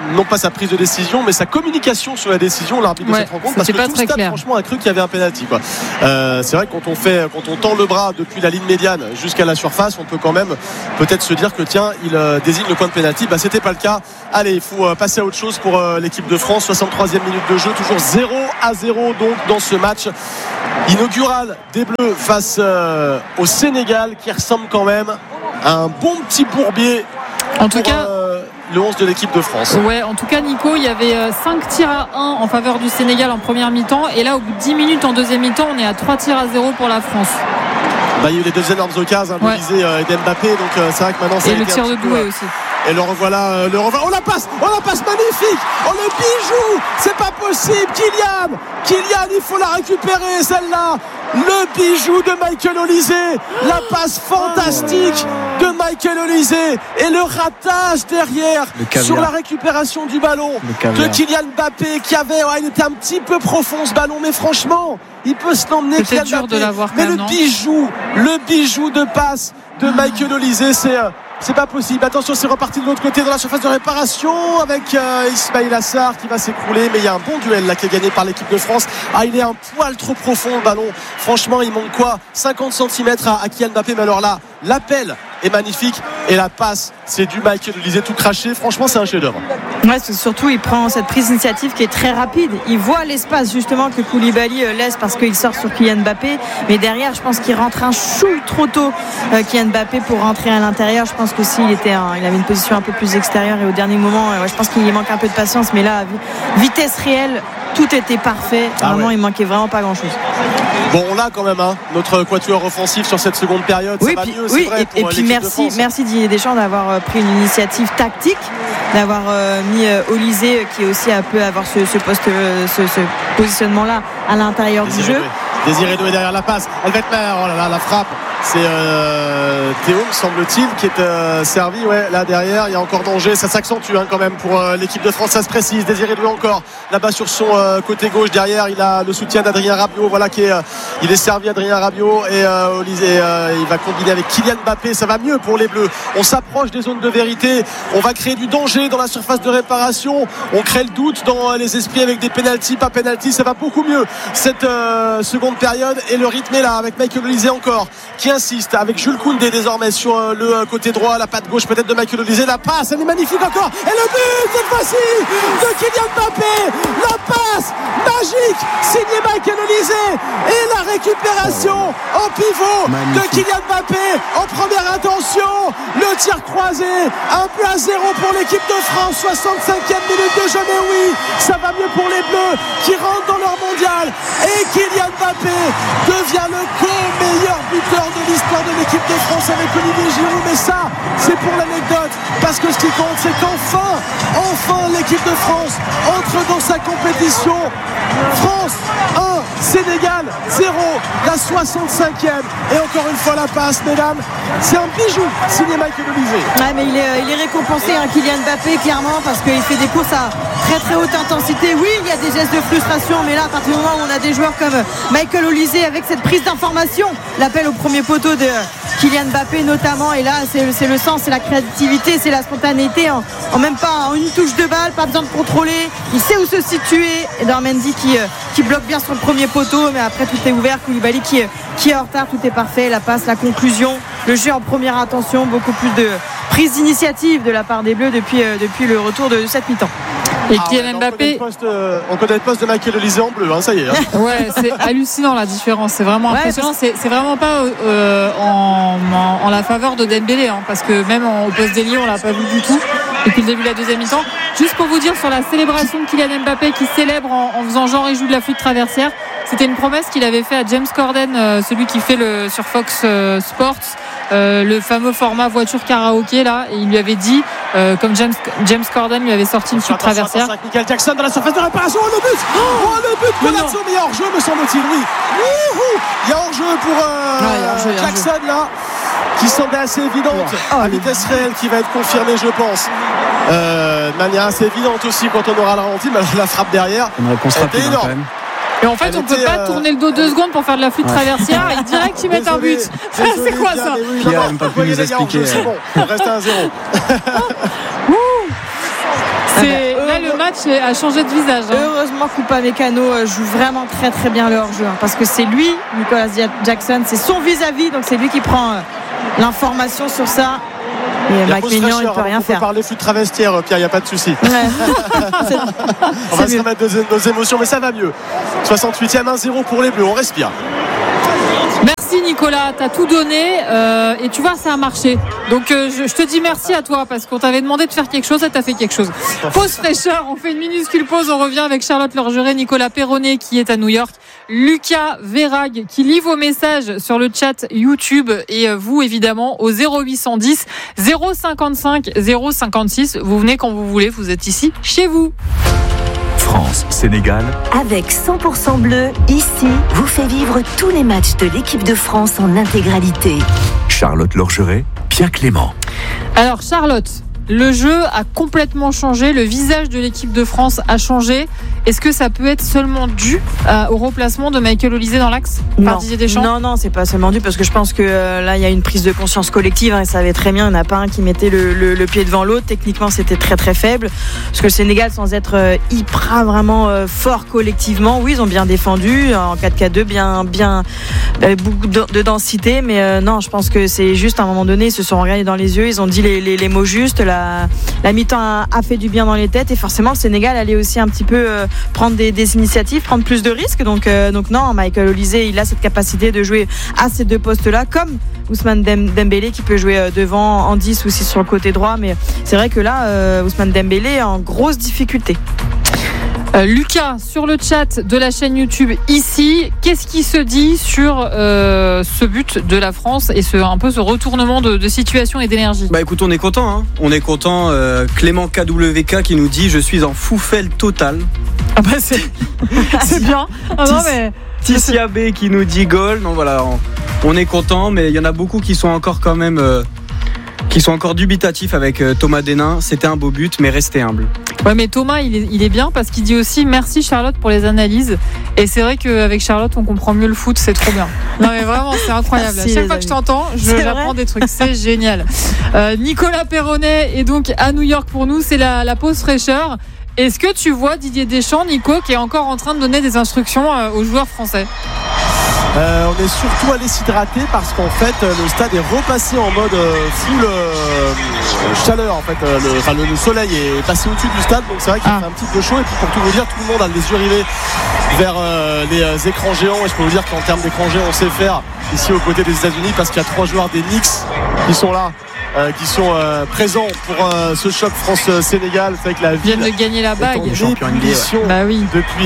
non pas sa prise de décision, mais sa communication sur la décision, l'arbitre de cette rencontre, parce que pas tout très le stade, clair. franchement, a cru qu'il y avait un penalty, quoi. C'est vrai que quand on tend le bras depuis la ligne médiane jusqu'à la surface, on peut quand même peut-être se dire que tiens, il désigne le point de penalty. C'était pas le cas. Allez, il faut passer à autre chose pour l'équipe de France. 63e minute de jeu, toujours 0-0 donc dans ce match inaugural des Bleus face au Sénégal, qui ressemble quand même à un bon petit bourbier. En tout cas, le 11 de l'équipe de France. Ouais, en tout cas, Nico, il y avait 5 tirs à 1 en faveur du Sénégal en première mi-temps. Et là, au bout de 10 minutes en deuxième mi-temps, on est à 3 tirs à 0 pour la France. Il y a eu les deux énormes occasions, Olysée et d'Mbappé, donc c'est vrai que maintenant et le tir de Doué aussi. Et le revoilà, oh la passe magnifique, oh le bijou, c'est pas possible, Kylian, il faut la récupérer celle-là, le bijou de Michael Olysée, la passe fantastique de Michael Olysée et le ratage derrière sur la récupération du ballon de Kylian Mbappé qui il était un petit peu profond ce ballon, mais franchement il peut se l'emmener, Kylian Mbappé, mais le bijou de passe de Michael Olysée, c'est pas possible. Attention, c'est reparti de l'autre côté dans la surface de réparation avec Ismail Assar qui va s'écrouler, mais il y a un bon duel là qui est gagné par l'équipe de France. Il est un poil trop profond le ballon, franchement il manque 50 cm à Kylian Mbappé, mais alors là l'appel est magnifique et la passe c'est du Michael Olysée tout craché, franchement c'est un chef-d'œuvre. Surtout il prend cette prise d'initiative qui est très rapide, il voit l'espace justement que Koulibaly laisse parce qu'il sort sur Kylian Mbappé, mais derrière je pense qu'il rentre un chou trop tôt Kylian Mbappé pour rentrer à l'intérieur. Je pense que s'il il avait une position un peu plus extérieure et au dernier moment je pense qu'il manque un peu de patience, mais là vitesse réelle, tout était parfait, vraiment il manquait vraiment pas grand chose. Bon, on l'a quand même notre quatuor offensif sur cette seconde période, ça va mieux, c'est vrai, et puis merci Didier Deschamps d'avoir pris une initiative tactique, d'avoir mis Olysée qui est aussi un peu avoir ce positionnement là à l'intérieur du jeu. Désiré Doué derrière la passe, elle va être mère, oh là là, la frappe, c'est Théo me semble-t-il qui est servi, là derrière il y a encore danger, ça s'accentue quand même pour l'équipe de France, ça se précise. Désiré Doué encore là-bas sur son côté gauche, derrière il a le soutien d'Adrien Rabiot, il est servi Adrien Rabiot et Olysée il va combiner avec Kylian Mbappé, ça va mieux pour les Bleus, on s'approche des zones de vérité, on va créer du danger dans la surface de réparation, on crée le doute dans les esprits avec des pénaltys, pas pénaltys, ça va beaucoup mieux cette seconde période et le rythme est là avec Michael Olysée encore qui insiste avec Jules Koundé désormais sur le côté droit, la patte gauche peut-être de Michael Olysée, la passe elle est magnifique encore et le but cette fois-ci de Kylian Mbappé, la passe magique signé Michael Olysée et la récupération en pivot de Kylian Mbappé en première intention, le tir croisé, 1-0 pour l'équipe de France, 65e minute de jeu, mais oui ça va mieux pour les Bleus qui rentrent dans leur mondial et Kylian Mbappé devient le co-meilleur buteur de l'histoire de l'équipe de France avec Olivier Giroud, mais ça c'est pour l'anecdote parce que ce qui compte c'est qu'enfin l'équipe de France entre dans sa compétition. France 1, Sénégal 0, la 65e et encore une fois la passe, mesdames, c'est un bijou signé Michael Olysée. Mais il est récompensé Kylian Mbappé clairement parce qu'il fait des courses à très très haute intensité. Oui, il y a des gestes de frustration, mais là à partir du moment où on a des joueurs comme Michael Olysée avec cette prise d'information, l'appel au premier poteau de Kylian Mbappé notamment, et là c'est le sens, c'est la créativité, c'est la spontanéité en même pas en une touche de balle, pas besoin de contrôler, il sait où se situer. Edouard Mendy qui bloque bien sur le premier poteau, mais après tout est ouvert. Koulibaly qui est en retard, tout est parfait, la passe, la conclusion, le jeu en première intention, beaucoup plus de prise d'initiative de la part des Bleus depuis le retour de cette mi-temps. Et Kylian Mbappé, on connaît le poste de Michael Olysée en bleu, ça y est. Ouais, c'est hallucinant la différence, c'est vraiment impressionnant. C'est vraiment pas en la faveur de Dembélé, parce que même au poste d'ailier on l'a pas vu du tout depuis le début de la deuxième mi-temps. Juste pour vous dire sur la célébration de Kylian Mbappé qui célèbre en faisant genre et joue de la flûte traversière, c'était une promesse qu'il avait fait à James Corden, celui qui fait sur Fox Sports le fameux format voiture karaoké là, et il lui avait dit comme James Corden lui avait sorti une flûte traversière. Michael Jackson dans la surface de réparation, le but Colazzo, mais il y a hors-jeu me semble-t-il, oui. Il y a hors-jeu pour Jackson là, qui semblait assez évidente à vitesse réelle, qui va être confirmée je pense de manière assez évidente aussi quand on aura le ralenti, mais la frappe derrière une réponse rapide quand même. Et en fait, on peut pas tourner le dos 2 secondes pour faire de la flûte traversière et direct qu'ils mettent un but. C'est quoi ça? Qui a même pas pu nous expliquer. C'est bon, on reste à 1-0. le match a changé de visage. Heureusement qu'Upamecano joue vraiment très très bien le hors-jeu, parce que c'est lui, Nicolas Jackson, c'est son vis-à-vis, donc c'est lui qui prend l'information sur ça. Et Mike Maignan, il ne peut rien faire. On peut parler foot travestière, Pierre, il n'y a pas de souci. Ouais. On va se remettre nos émotions, mais ça va mieux. 68e, 1-0 pour les Bleus, on respire. Merci Nicolas, t'as tout donné et tu vois ça a marché. Donc je te dis merci à toi parce qu'on t'avait demandé de faire quelque chose et t'as fait quelque chose. Pause fraîcheur, on fait une minuscule pause, on revient avec Charlotte Lorgeret, Nicolas Perronnet qui est à New York, Lucas Verrag qui lit vos messages sur le chat YouTube et vous évidemment au 0810 055 056. Vous venez quand vous voulez, vous êtes ici chez vous. France-Sénégal. Avec 100% bleu, ici, vous fait vivre tous les matchs de l'équipe de France en intégralité. Charlotte Lorgeret, Pierre Clément. Alors Charlotte, le jeu a complètement changé, le visage de l'équipe de France a changé. Est-ce que ça peut être seulement dû au replacement de Michael Olise dans l'axe par Didier Deschamps ? Non, c'est pas seulement dû parce que je pense que là il y a une prise de conscience collective, et ça savait très bien, il n'y en a pas un qui mettait le pied devant l'autre. Techniquement c'était très très faible parce que le Sénégal, sans être hyper vraiment fort collectivement, oui ils ont bien défendu en 4-4-2, bien beaucoup de densité, mais non, je pense que c'est juste à un moment donné ils se sont regardés dans les yeux, ils ont dit les mots justes, la mi-temps a fait du bien dans les têtes et forcément le Sénégal allait aussi un petit peu prendre des initiatives, prendre plus de risques, donc non, Michael Olise il a cette capacité de jouer à ces deux postes là comme Ousmane Dembélé qui peut jouer devant en 10 ou 6 sur le côté droit, mais c'est vrai que là Ousmane Dembélé est en grosse difficulté. Lucas, sur le chat de la chaîne YouTube ici, qu'est-ce qui se dit sur ce but de la France et un peu ce retournement de situation et d'énergie ? Bah écoute, on est content, hein. On est content. Clément KWK qui nous dit je suis en foufelle total. Ah bah c'est bien. Ah non mais Tissia B qui nous dit goal. Non voilà, on est content, mais il y en a beaucoup qui sont encore quand même qui sont encore dubitatifs avec Thomas Denain. C'était un beau but, mais restez humble. Ouais, mais Thomas, il est bien parce qu'il dit aussi merci Charlotte pour les analyses. Et c'est vrai qu'avec Charlotte, on comprend mieux le foot, c'est trop bien. Non mais vraiment, c'est incroyable. Merci, à chaque fois que je t'entends, j'apprends des trucs, c'est génial. Nicolas Perronnet est donc à New York pour nous, c'est la pause fraîcheur. Est-ce que tu vois Didier Deschamps, Nico, qui est encore en train de donner des instructions aux joueurs français ? On est surtout allé s'hydrater parce qu'en fait le stade est repassé en mode full chaleur. En fait le soleil est passé au-dessus du stade, donc c'est vrai qu'il fait un petit peu chaud. Et puis pour tout vous dire, tout le monde a les yeux rivés vers les écrans géants, et je peux vous dire qu'en termes d'écrans géants on sait faire ici aux côtés des États-Unis parce qu'il y a 3 joueurs des Knicks qui sont là, qui sont présents pour ce choc France-Sénégal. C'est vrai que la ville viennent de gagner la bague bah oui. depuis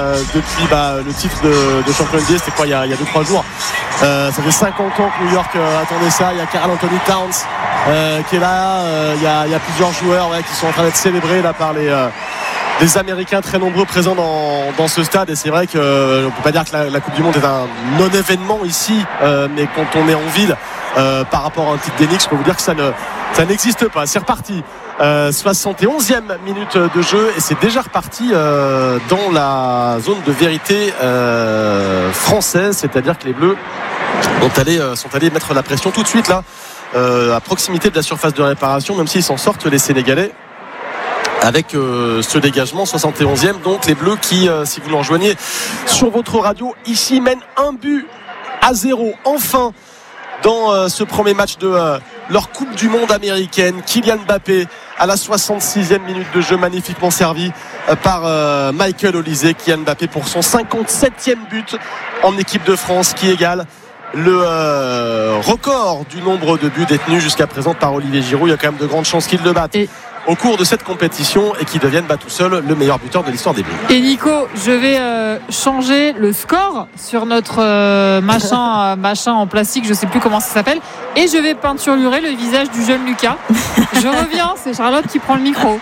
le titre de champion NBA, c'était quoi il y a 2-3 jours. Ça fait 50 ans que New York attendait ça. Il y a Karl Anthony Towns qui est là, il y a plusieurs joueurs qui sont en train d'être célébrés là par les Américains très nombreux présents dans ce stade. Et c'est vrai qu'on ne peut pas dire que la Coupe du Monde est un non-événement ici, mais quand on est en ville par rapport à un titre d'Enix, je peux vous dire que ça n'existe pas. C'est reparti, 71e minute de jeu, et c'est déjà reparti dans la zone de vérité française, c'est-à-dire que les Bleus sont allés mettre la pression tout de suite là, à proximité de la surface de réparation, même s'ils s'en sortent les Sénégalais avec ce dégagement. 71e, donc les Bleus qui, si vous nous rejoignez sur votre radio, ici mènent 1-0 enfin dans ce premier match de leur Coupe du Monde américaine. Kylian Mbappé à la 66e minute de jeu, magnifiquement servi par Michael Olise. Kylian Mbappé pour son 57e but en équipe de France, qui égale le record du nombre de buts détenus jusqu'à présent par Olivier Giroud. Il y a quand même de grandes chances qu'il le batte au cours de cette compétition et qui devienne tout seul le meilleur buteur de l'histoire des Bleus. Et Nico, je vais changer le score sur notre machin en plastique, je sais plus comment ça s'appelle, et je vais peinturer le visage du jeune Lucas. Je reviens, c'est Charlotte qui prend le micro.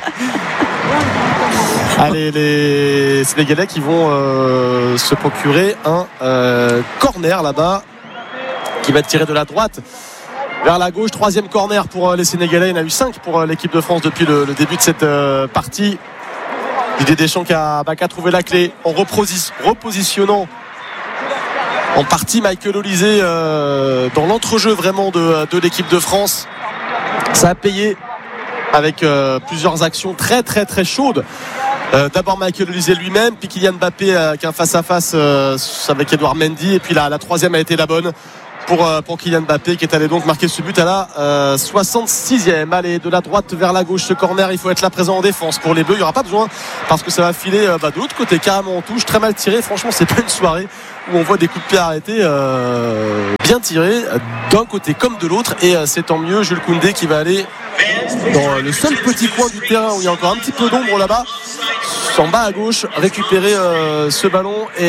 Allez, les Sénégalais qui vont se procurer un corner là-bas, qui va tirer de la droite vers la gauche. 3e corner pour les Sénégalais. Il y en a eu 5 pour l'équipe de France depuis le début de cette partie. Didier Deschamps qui a trouvé la clé en repositionnant en partie Michael Olise dans l'entrejeu vraiment de l'équipe de France. Ça a payé avec plusieurs actions très très très chaudes D'abord Michael Olise lui-même, puis Kylian Mbappé qui a un face-à-face avec Edouard Mendy, et puis la troisième a été la bonne pour Kylian Mbappé qui est allé donc marquer ce but à la 66e. Allez, de la droite vers la gauche, ce corner, il faut être là présent en défense pour les Bleus. Il n'y aura pas besoin parce que ça va filer de l'autre côté, carrément en touche, très mal tiré. Franchement, c'est pas une soirée où on voit des coups de pied arrêtés bien tirés d'un côté comme de l'autre, et c'est tant mieux. Jules Koundé qui va aller dans le seul petit coin du terrain où il y a encore un petit peu d'ombre là-bas, en bas à gauche, récupérer ce ballon, et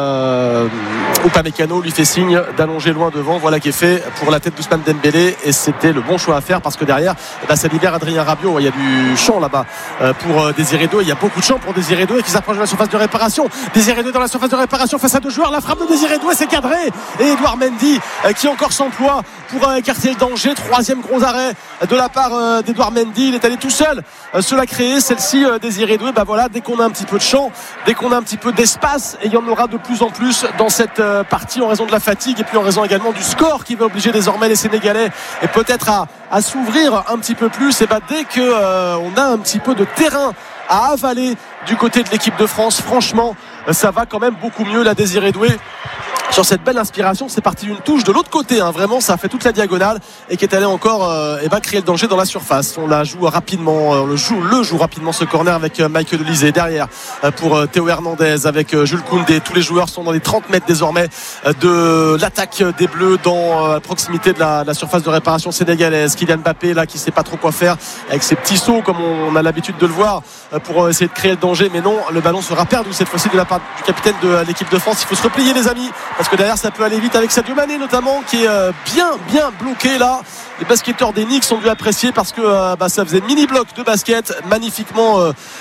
Upamecano lui fait signe d'allonger loin devant. Voilà qui est fait pour la tête d'Ousmane Dembélé, et c'était le bon choix à faire parce que derrière ça libère Adrien Rabiot. Il y a du champ là-bas pour Désiré Doué, il y a beaucoup de champ pour Désiré Doué qui s'approche de la surface de réparation. Désiré Doué dans la surface de réparation face à deux joueurs, la frappe de Désiré Doué, c'est cadré, et Edouard Mendy qui encore s'emploie pour écarter le danger. Troisième gros arrêt de la part d'Edouard Mendy, il est allé tout seul se la créer celle-ci. Désiré Doué, voilà, dès qu'on a un petit peu de champ, dès qu'on a un petit peu d'espace, et il y en aura de plus en plus dans cette partie en raison de la fatigue et puis en raison également du score qui va obliger désormais les Sénégalais et peut-être à s'ouvrir un petit peu plus. Et dès que on a un petit peu de terrain à avaler du côté de l'équipe de France, franchement ça va quand même beaucoup mieux. La Désiré Doué sur cette belle inspiration, c'est parti d'une touche de l'autre côté, vraiment ça a fait toute la diagonale, et qui est allé encore créer le danger dans la surface. On la joue rapidement, on le joue rapidement ce corner avec Michael Olise derrière pour Théo Hernandez avec Jules Koundé. Tous les joueurs sont dans les 30 mètres désormais de l'attaque des Bleus, dans proximité de la surface de réparation sénégalaise. Kylian Mbappé là qui sait pas trop quoi faire avec ses petits sauts comme on a l'habitude de le voir pour essayer de créer le danger, mais non, le ballon sera perdu cette fois-ci de la part du capitaine de l'équipe de France. Il faut se replier les amis, parce que derrière ça peut aller vite avec Sadio Mané notamment, qui est bien bloqué là. Les basketteurs des Knicks ont dû apprécier parce que ça faisait mini bloc de basket magnifiquement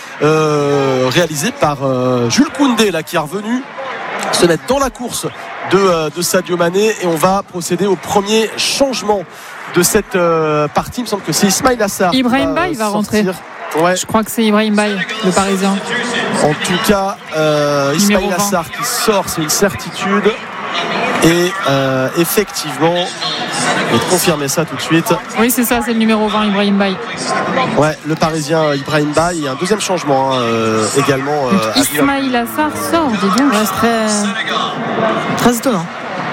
réalisé par Jules Koundé là, qui est revenu se mettre dans la course de Sadio Mané, et on va procéder au premier changement de cette partie. Il me semble que c'est Ismaïla Sarr. Ibrahim Baye va rentrer. Ouais. Je crois que c'est Ibrahim Baye, le Parisien. En tout cas, Ismaïla Sarr qui sort, c'est une certitude. Et effectivement, je vais te confirmer ça tout de suite. Oui, c'est ça, c'est le numéro 20, Ibrahim Baye. Ouais, le Parisien Ibrahim Baye. Il y a un deuxième changement également. Ismaïla Sarr sort, dis donc. C'est très étonnant.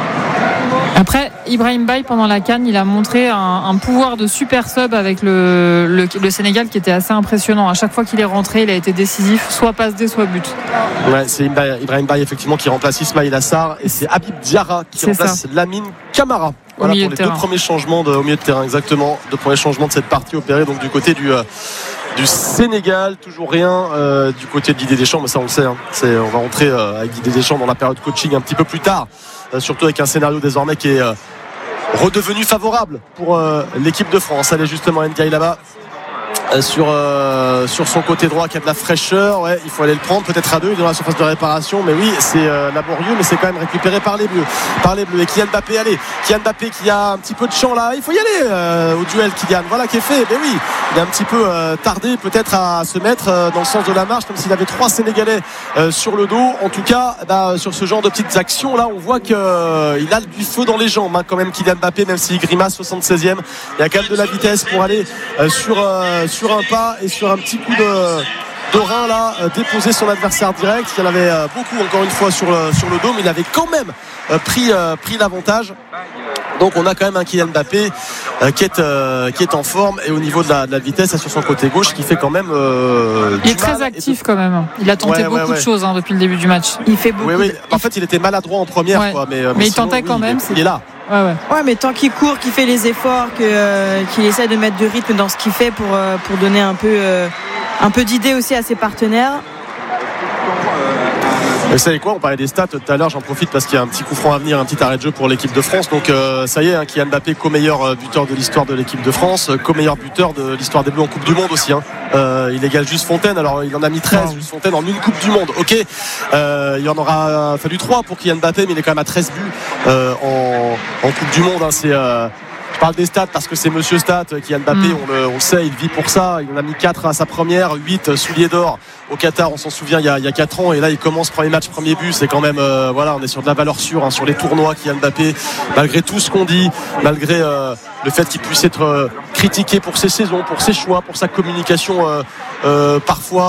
Après, Ibrahim Baye, pendant la CAN, il a montré un pouvoir de super sub avec le Sénégal qui était assez impressionnant. À chaque fois qu'il est rentré, il a été décisif, soit passe D, soit but. Ouais, c'est Ibrahim Baye effectivement qui remplace Ismaïla Sarr, et c'est Habib Diarra qui remplace Lamine Camara. Voilà pour les deux premiers changements au milieu de terrain, exactement. Deux premiers changements de cette partie opérés donc du côté du Sénégal. Toujours rien du côté de Didier Deschamps, mais ça on le sait, on va rentrer avec Didier Deschamps dans la période coaching un petit peu plus tard, surtout avec un scénario désormais qui est redevenu favorable pour l'équipe de France. Allez, justement Ndiaye là-bas sur son côté droit qui a de la fraîcheur. Ouais, il faut aller le prendre peut-être à deux, il est dans la surface de réparation, mais oui, c'est laborieux, mais c'est quand même récupéré par les Bleus. Et Kylian Mbappé, Kylian Mbappé qui a un petit peu de champ là, il faut y aller au duel. Kylian, voilà qui est fait. Mais oui, il a un petit peu tardé peut-être à se mettre dans le sens de la marche, comme s'il avait trois Sénégalais sur le dos. En tout cas, sur ce genre de petites actions là, on voit qu'il a du feu dans les jambes quand même, Kylian Mbappé, même s'il grimace 76e. Il y a quand même de la vitesse pour aller sur un pas et sur un petit coup de rein là, déposer son adversaire direct. Il y en avait beaucoup encore une fois sur le dos, mais il avait quand même pris l'avantage. Donc on a quand même un Kylian Mbappé qui est en forme, et au niveau de la vitesse sur son côté gauche qui fait quand même il est très actif quand même. Il a tenté beaucoup de choses depuis le début du match. Il fait beaucoup. En fait il était maladroit en première fois, mais il tentait quand même. Il est là. Ouais, mais tant qu'il court, qu'il fait les efforts, qu'il essaie de mettre du rythme dans ce qu'il fait pour donner un peu d'idées aussi à ses partenaires. Vous savez quoi, on parlait des stats tout à l'heure, j'en profite parce qu'il y a un petit coup franc à venir, un petit arrêt de jeu pour l'équipe de France. Donc ça y est, Kylian Mbappé co-meilleur buteur de l'histoire de l'équipe de France, co-meilleur buteur de l'histoire des Bleus en Coupe du Monde aussi. Il égale Juste Fontaine, alors il en a mis 13, Juste Fontaine en une Coupe du Monde. Ok, il en aura fallu 3 pour Kylian Mbappé, mais il est quand même à 13 buts en Coupe du Monde. Je parle des stats parce que c'est Monsieur Stat, Kylian Mbappé, on le sait, il vit pour ça. Il en a mis 4 à sa première, 8 souliers d'or au Qatar, on s'en souvient, il y a 4 ans, et là il commence premier match, premier but. C'est quand même on est sur de la valeur sûre sur les tournois. Kylian Mbappé, malgré tout ce qu'on dit, malgré le fait qu'il puisse être critiqué pour ses saisons, pour ses choix, pour sa communication parfois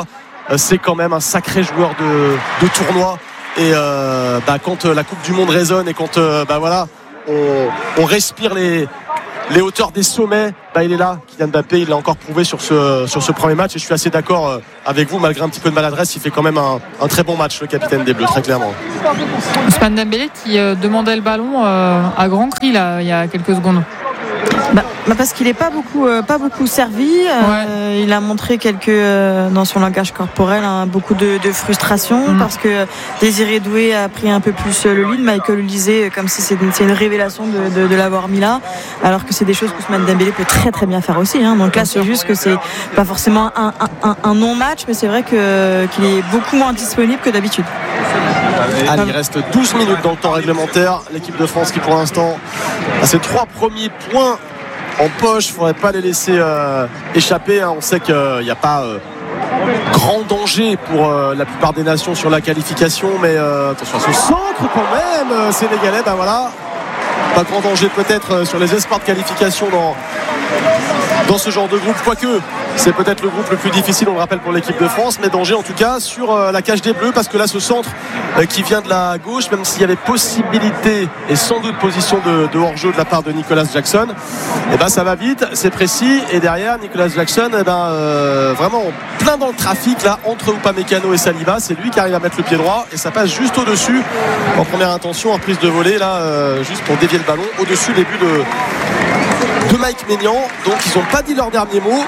c'est quand même un sacré joueur de tournoi. Et quand la Coupe du Monde résonne et quand on respire les hauteurs des sommets, il est là. Kylian Mbappé, il l'a encore prouvé sur ce premier match, et je suis assez d'accord avec vous, malgré un petit peu de maladresse, il fait quand même un très bon match, le capitaine des Bleus, très clairement. Ousmane Dembélé qui demandait le ballon à grands cris là, il y a quelques secondes. Parce qu'il n'est pas beaucoup servi. Il a montré dans son langage corporel beaucoup de frustration, parce que Désiré Doué a pris un peu plus le lead. Michael Olise, comme si c'est une révélation de l'avoir mis là, alors que c'est des choses qu'Ousmane Dembélé peut très très bien faire aussi. Donc là, c'est juste que c'est pas forcément un non-match, mais c'est vrai qu'il est beaucoup moins disponible que d'habitude. Allez, il reste 12 minutes dans le temps réglementaire. L'équipe de France qui pour l'instant a ses 3 premiers points en poche, il ne faudrait pas les laisser échapper. On sait qu'il n'y a pas grand danger pour la plupart des nations sur la qualification, mais attention à ce centre quand même sénégalais. Pas grand danger peut-être sur les espoirs de qualification dans ce genre de groupe, quoique c'est peut-être le groupe le plus difficile, on le rappelle, pour l'équipe de France, mais danger en tout cas sur la cage des Bleus, parce que là ce centre qui vient de la gauche, même s'il y avait possibilité et sans doute position de hors-jeu de la part de Nicolas Jackson, ça va vite, c'est précis, et derrière Nicolas Jackson vraiment plein dans le trafic là entre Upamecano et Saliba, c'est lui qui arrive à mettre le pied droit et ça passe juste au-dessus en première intention, en prise de volée là, juste pour dévier le ballon au-dessus des buts de Mike Maignan. Donc ils n'ont pas dit leur dernier mot,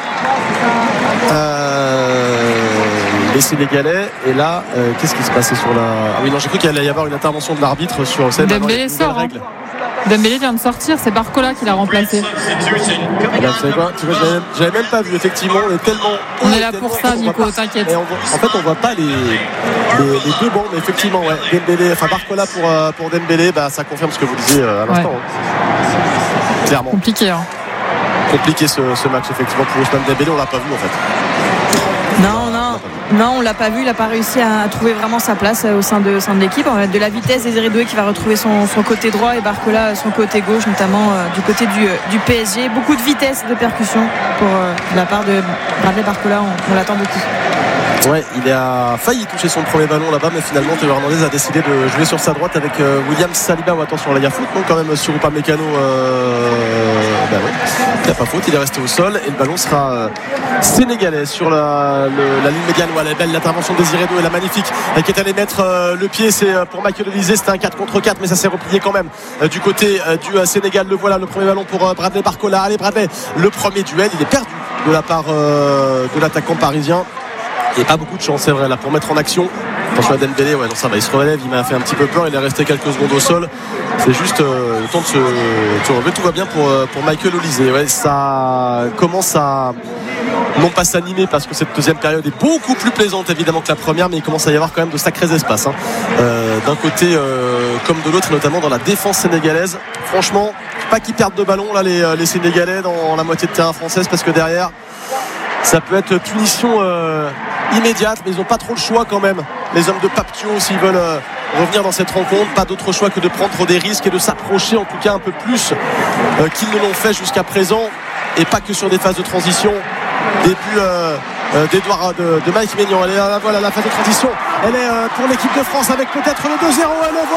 les Sénégalais. Et là qu'est-ce qui se passait sur la... j'ai cru qu'il allait y avoir une intervention de l'arbitre sur cette Dembélé sort, Dembélé vient de sortir, c'est Barcola qui l'a remplacé. Vous savez quoi, j'avais même pas vu, effectivement, on est là pour ça, Nico, t'inquiète. En fait on voit pas les deux bancs, mais effectivement Dembélé, Barcola pour Dembélé, ça confirme ce que vous disiez à l'instant. Clairement. Compliqué ce match effectivement pour Ousmane Dembélé, on l'a pas vu en fait. Non, on l'a pas vu, il n'a pas réussi à trouver vraiment sa place au sein de l'équipe. On a de la vitesse, Désiré Doué qui va retrouver son côté droit et Barcola son côté gauche, notamment du côté du PSG. Beaucoup de vitesse, de percussion pour la part de Bradley Barcola, on l'attend beaucoup. Ouais, il a failli toucher son premier ballon là-bas, mais finalement Théo Hernandez a décidé de jouer sur sa droite avec William Saliba. Attention, là il y a faute, donc quand même sur Upamecano, il n'y a pas faute, il est resté au sol et le ballon sera sénégalais sur la ligne médiane. Elle est belle l'intervention de Désiré Doué, la magnifique, qui est allé mettre le pied, c'est pour Michael Olise, c'était un 4 contre 4, mais ça s'est replié quand même du côté du Sénégal. Le voilà, le premier ballon pour Bradley Barcola. Allez Bradley, le premier duel, il est perdu de la part de l'attaquant parisien. Il n'y a pas beaucoup de chance, c'est vrai, là, pour mettre en action. Attention à Dembélé, ça va, il se relève, il m'a fait un petit peu peur, il est resté quelques secondes au sol. C'est juste le temps de se relever. Tout va bien pour Michael Olise. Ça commence à non pas s'animer, parce que cette deuxième période est beaucoup plus plaisante évidemment que la première, mais il commence à y avoir quand même de sacrés espaces d'un côté comme de l'autre, notamment dans la défense sénégalaise. Franchement, pas qu'ils perdent de ballon là les Sénégalais dans la moitié de terrain française, parce que derrière ça peut être punition immédiate, mais ils n'ont pas trop le choix quand même, les hommes de Paptio, s'ils veulent revenir dans cette rencontre. Pas d'autre choix que de prendre des risques et de s'approcher en tout cas un peu plus qu'ils ne l'ont fait jusqu'à présent, et pas que sur des phases de transition. Début de Mike Maignan. Elle est voilà, la phase de transition, elle est pour l'équipe de France avec peut-être le 2-0, et le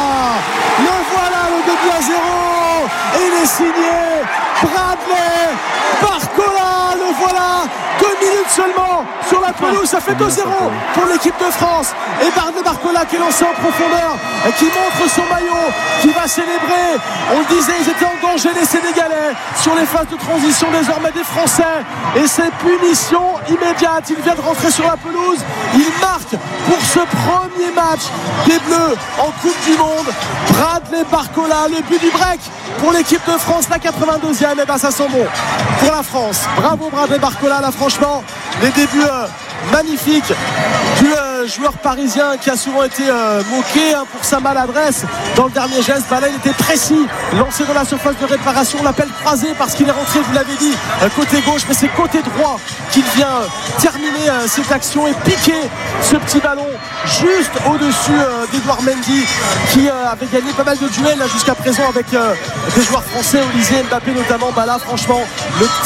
voilà le 2-0, et il est signé Bradley Barcola. Le voilà, 2 minutes seulement sur la pelouse, ça fait 2-0 pour l'équipe de France, et Bradley Barcola qui est lancé en profondeur, qui montre son maillot, qui va célébrer. On le disait, ils étaient en danger les Sénégalais sur les phases de transition désormais des Français, et c'est punition immédiate. Il vient de rentrer sur la pelouse, il marque pour ce premier match des Bleus en Coupe du Monde. Bradley Barcola, le but du break pour l'équipe de France, la 82e. Et ça sent bon pour la France. Bravo Bradley Barcola, là franchement les débuts magnifiques du joueur parisien, qui a souvent été moqué pour sa maladresse dans le dernier geste. Là il était précis, lancé dans la surface de réparation, l'appel croisé parce qu'il est rentré, vous l'avez dit, côté gauche, mais c'est côté droit qu'il vient terminer cette action et piquer ce petit ballon juste au-dessus d'Edouard Mendy, qui avait gagné pas mal de duels jusqu'à présent avec des joueurs français, Olise, Mbappé notamment. Là franchement le petit ballon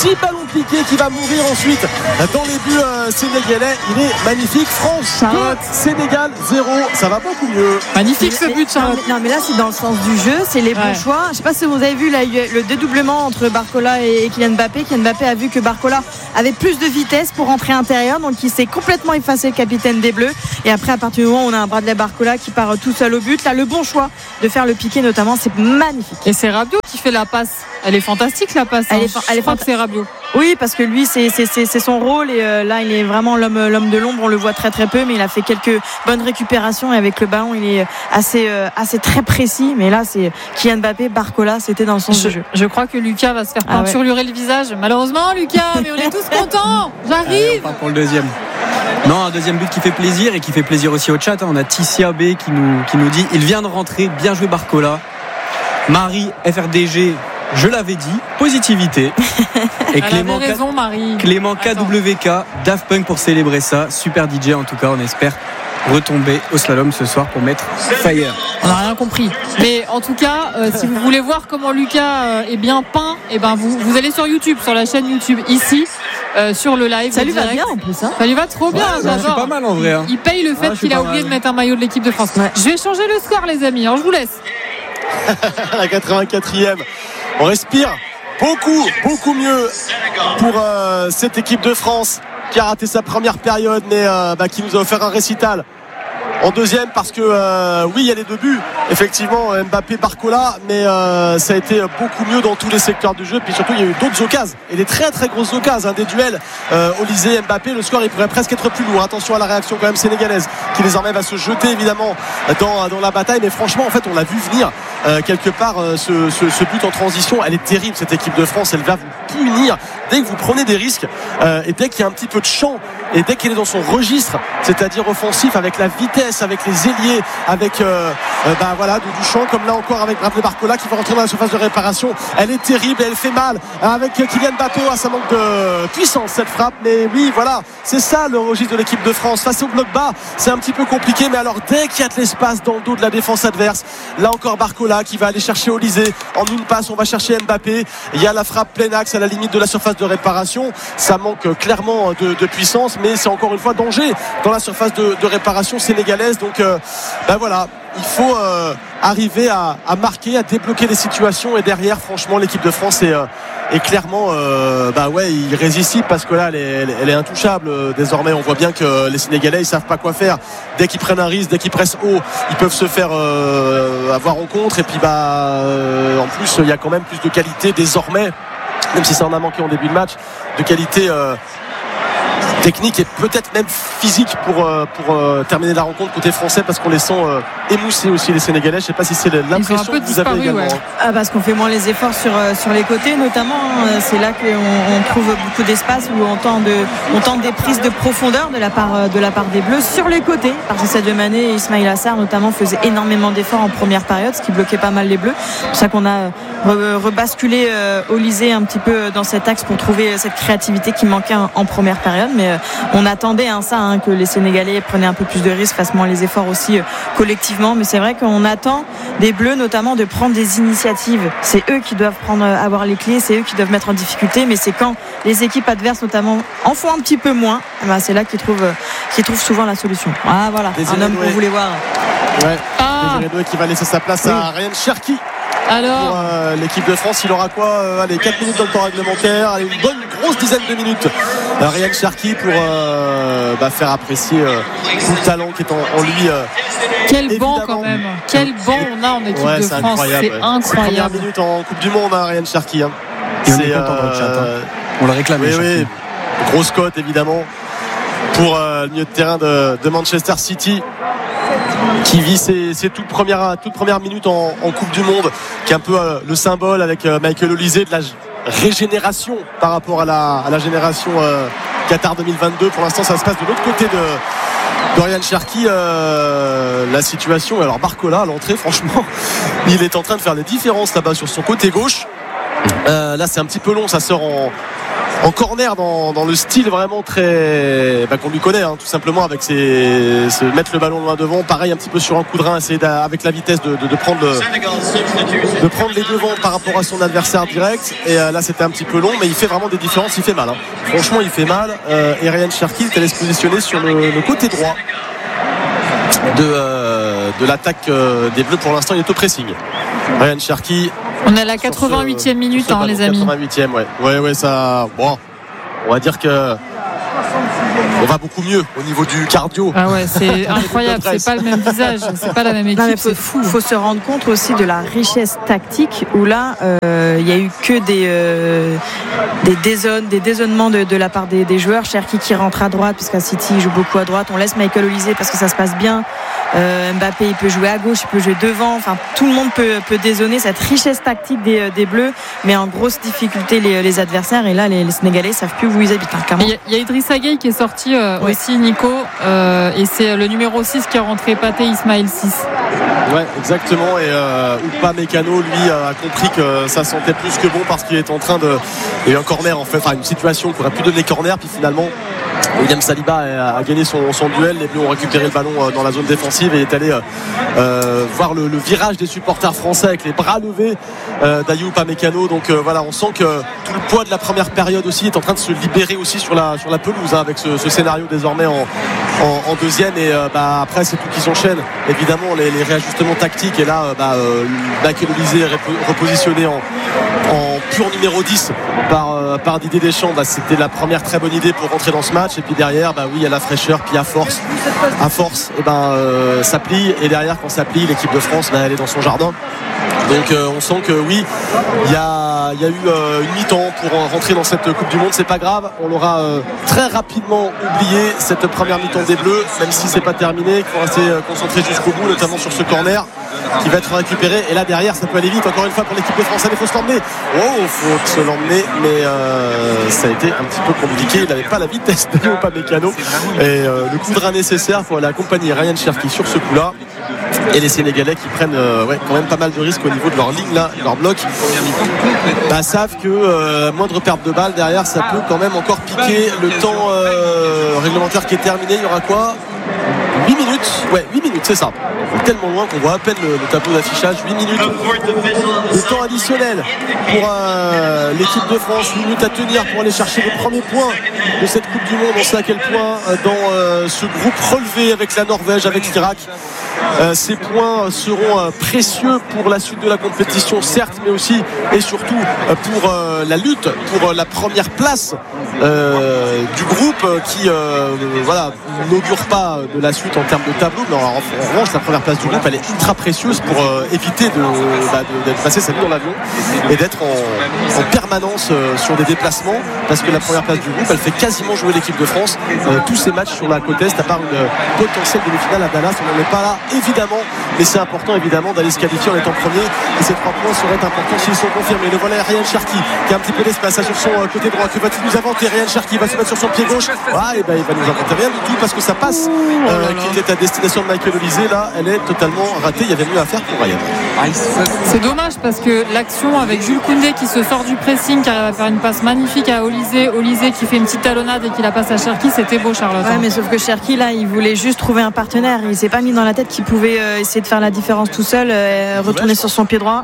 compliqué qui va mourir ensuite dans les buts sénégalais. Il est magnifique. France 2, Sénégal 0. Ça va beaucoup mieux. Magnifique ce but, Charlotte. Non, mais là, c'est dans le sens du jeu. C'est les bons choix. Je sais pas si vous avez vu là, le dédoublement entre Barcola et Kylian Mbappé. Kylian Mbappé a vu que Barcola avait plus de vitesse pour rentrer intérieur. Donc, il s'est complètement effacé, le capitaine des Bleus. Et après, à partir du moment où on a un Bradley Barcola qui part tout seul au but, là, le bon choix de faire le piqué, notamment, c'est magnifique. Et c'est Rabiot qui fait la passe. Elle est fantastique, la passe. Je crois que c'est Rabiot. Oui, parce que lui, c'est son rôle. Et là, il est vraiment l'homme de l'ombre. On le voit très très peu, mais il a fait quelques bonnes récupérations. Et avec le ballon, il est assez très précis. Mais là, c'est Kylian Mbappé, Barcola, c'était dans le sens du jeu. Je crois que Lucas va se faire peinturer le visage. Malheureusement, Lucas, mais on est tous contents. J'arrive. On part pour le deuxième. Non, un deuxième but qui fait plaisir et qui fait plaisir aussi au chat. On a Tissia B qui nous dit il vient de rentrer, bien joué Barcola. Marie FRDG, je l'avais dit, positivité. Et Clément, avait raison, Marie. Clément KWK, Daft Punk pour célébrer ça. Super DJ en tout cas, on espère retomber au slalom ce soir pour mettre fire. On n'a rien compris. Mais en tout cas, si vous voulez voir comment Lucas est bien peint, et ben vous allez sur YouTube, sur la chaîne YouTube ici, sur le live. Ça lui va bien en plus. Hein. Ça lui va trop bien. C'est pas mal en vrai. Hein. Il paye le fait qu'il a oublié de mettre un maillot de l'équipe de France. Ouais. Je vais changer le score, les amis. Alors je vous laisse. La 84e. On respire beaucoup mieux pour cette équipe de France qui a raté sa première période, mais qui nous a offert un récital en deuxième parce que oui, il y a les deux buts effectivement, Mbappé, Barcola, mais ça a été beaucoup mieux dans tous les secteurs du jeu. Puis surtout, il y a eu d'autres occasions et des très très grosses occasions, des duels Olysée, Mbappé. Le score, il pourrait presque être plus lourd. Attention à la réaction quand même sénégalaise qui désormais va se jeter évidemment dans la bataille. Mais franchement, en fait, on l'a vu venir quelque part. Ce but en transition, elle est terrible cette équipe de France. Elle va vous punir dès que vous prenez des risques et dès qu'il y a un petit peu de champ et dès qu'elle est dans son registre, c'est-à-dire offensif, avec la vitesse, avec les ailiers, avec du champ, comme là encore avec Bradley Barcola qui va rentrer dans la surface de réparation. Elle est terrible et elle fait mal avec Kylian Mbappé. Ça manque de puissance cette frappe, mais oui, voilà, c'est ça le registre de l'équipe de France. Face au bloc bas, c'est un petit peu compliqué, mais alors dès qu'il y a de l'espace dans le dos de la défense adverse, là encore Barcola qui va aller chercher Olysée. En une passe, on va chercher Mbappé. Il y a la frappe plein axe à la limite de la surface de réparation. Ça manque clairement de puissance, mais c'est encore une fois danger dans la surface de réparation sénégalaise. Donc voilà, il faut arriver à marquer, à débloquer les situations, et derrière franchement l'équipe de France est clairement irrésistible parce que là elle est intouchable désormais. On voit bien que les Sénégalais ils savent pas quoi faire. Dès qu'ils prennent un risque, dès qu'ils pressent haut, ils peuvent se faire avoir en contre, et puis en plus il y a quand même plus de qualité désormais, même si ça en a manqué en début de match, de qualité technique et peut-être même physique pour terminer la rencontre côté français, parce qu'on les sent émoussés aussi les Sénégalais. Je ne sais pas si c'est l'impression que vous avez également. Parce qu'on fait moins les efforts sur les côtés notamment. C'est là qu'on trouve beaucoup d'espace où on tente des prises de profondeur de la part des Bleus sur les côtés, parce que Sadio Mané et Ismaïla Sarr notamment faisaient énormément d'efforts en première période, ce qui bloquait pas mal les Bleus. C'est pour ça qu'on a rebasculé Olysée un petit peu dans cet axe pour trouver cette créativité qui manquait en première période. Mais on attendait que les Sénégalais prenaient un peu plus de risques, fassent moins les efforts aussi collectivement. Mais c'est vrai qu'on attend des Bleus notamment de prendre des initiatives. C'est eux qui doivent avoir les clés, c'est eux qui doivent mettre en difficulté, mais c'est quand les équipes adverses notamment en font un petit peu moins, c'est là qu'ils trouvent souvent la solution. Voilà, un homme qu'on voulait voir. Désiré Doué qui va laisser sa place à Ryan Cherki. Alors, pour l'équipe de France, il aura quoi 4 minutes dans le temps réglementaire, une bonne grosse dizaine de minutes. Ryan Cherki pour faire apprécier tout le talent qui est en lui. Quel banc quand même. Quel banc on a en équipe de France. Incroyable. C'est incroyable. Première minute en Coupe du Monde, Ryan Cherki. Et on est content dans le chat. On le réclame. Oui. Grosse cote évidemment pour le milieu de terrain de Manchester City, qui vit ses toutes premières minutes en Coupe du Monde, qui est un peu le symbole avec Michael Olysée de la régénération par rapport à la génération Qatar 2022. Pour l'instant, ça se passe de l'autre côté de Ryan Cherki. La situation, alors Barcola à l'entrée, franchement, il est en train de faire des différences là-bas sur son côté gauche. Là, c'est un petit peu long, ça sort en corner dans le style vraiment très qu'on lui connaît, tout simplement, avec mettre le ballon loin devant, pareil un petit peu sur un coup de rein, essayer avec la vitesse de prendre les devants par rapport à son adversaire direct. Et là c'était un petit peu long, mais il fait vraiment des différences, il fait mal, franchement il fait mal. Et Ryan Cherki est allé se positionner sur le côté droit de l'attaque des Bleus. Pour l'instant il est au pressing, Ryan Cherki. On est à la 88e minute, les amis. 88e, ouais, ça. Bon, on va dire que on va beaucoup mieux au niveau du cardio. Ah ouais, c'est incroyable. C'est pas le même visage, c'est pas la même équipe. C'est fou. Il faut se rendre compte aussi de la richesse tactique où là, il y a eu que des dézonnements de la part des joueurs. Cherki qui rentre à droite puisqu'à City il joue beaucoup à droite. On laisse Michael Olise parce que ça se passe bien. Mbappé il peut jouer à gauche, il peut jouer devant. Enfin, tout le monde peut dézonner. Cette richesse tactique des Bleus, mais en grosse difficulté les adversaires. Et là, les Sénégalais savent plus où ils habitent. Il y a Idrissa Gueye qui est sorti aussi, Nico, et c'est le numéro 6 qui est rentré, Pathé Ismaël 6. Ouais, exactement. Et Upamecano, lui, a compris que ça sentait plus que bon parce qu'il est en train de. Il y a eu un corner, en fait, une situation qui aurait pu donner corner, puis finalement. William Saliba a gagné son duel. Les Bleus ont récupéré le ballon dans la zone défensive et est allé voir le virage des supporters français avec les bras levés d'Ayoub Upamecano. Donc voilà, on sent que tout le poids de la première période aussi est en train de se libérer aussi sur la pelouse, avec ce scénario désormais en deuxième. Et après c'est tout qui s'enchaîne, évidemment, les réajustements tactiques. Et là Michael Olise est repositionné en pur numéro 10 par Didier Deschamps. C'était la première très bonne idée pour rentrer dans ce match. Et puis derrière, il y a la fraîcheur, puis à force ça plie. Et derrière, quand ça plie, l'équipe de France, elle est dans son jardin. Donc on sent que oui, il y a eu une mi-temps pour rentrer dans cette Coupe du Monde. C'est pas grave, on aura très rapidement oublié cette première mi-temps des Bleus, même si c'est pas terminé, qu'il faut rester concentré jusqu'au bout, notamment sur ce corner qui va être récupéré. Et là derrière, ça peut aller vite encore une fois pour l'équipe de France. Il faut se l'emmener. Faut se l'emmener, mais ça a été un petit peu compliqué. Il n'avait pas la vitesse de Upamecano et le coup de rein nécessaire pour aller accompagner Ryan Cherki sur ce coup-là. Et les Sénégalais qui prennent quand même pas mal de risques au niveau de leur ligne là, leur bloc, savent que moindre perte de balle derrière, ça peut quand même encore piquer. Le temps réglementaire qui est terminé, il y aura quoi, 8 minutes. Ouais, 8 minutes, c'est ça. Tellement loin qu'on voit à peine le tableau d'affichage. 8 minutes de temps additionnel pour l'équipe de France. 8 minutes à tenir pour aller chercher le premier point de cette Coupe du Monde. On sait à quel point dans ce groupe relevé avec la Norvège, avec l'Irak, ces points seront précieux pour la suite de la compétition, certes, mais aussi et surtout pour la lutte pour la première place du groupe qui n'augure pas de la suite en termes de tableau. Mais en revanche, la première place du groupe, elle est ultra précieuse pour éviter de passer sa vie dans l'avion et d'être en permanence sur des déplacements, parce que la première place du groupe, elle fait quasiment jouer l'équipe de France tous ces matchs sur la côte est, à part une potentielle demi-finale à Dallas. On n'en est pas là évidemment, mais c'est important évidemment d'aller se qualifier en étant premier, et ces 3 points seraient importants s'ils sont confirmés. Le voilà Ryan Cherki qui a un petit peu d'espace sur son côté droit. Que va-t-il nous inventer? Ryan Cherki va se mettre sur son pied gauche. Il va nous inventer rien du tout, parce que sa passe qui était à destination de Michael Olise, là elle est totalement ratée. Il y avait mieux à faire pour Ryan. C'est dommage, parce que l'action avec Jules Koundé qui se sort du pressing, qui arrive à faire une passe magnifique à Olise qui fait une petite talonnade et qui la passe à Cherki, c'était beau, Charlotte. Ouais, mais sauf que Cherki là, il voulait juste trouver un partenaire. Il s'est pas mis dans la tête qu'il pouvait essayer de faire la différence tout seul, retourner sur son pied droit.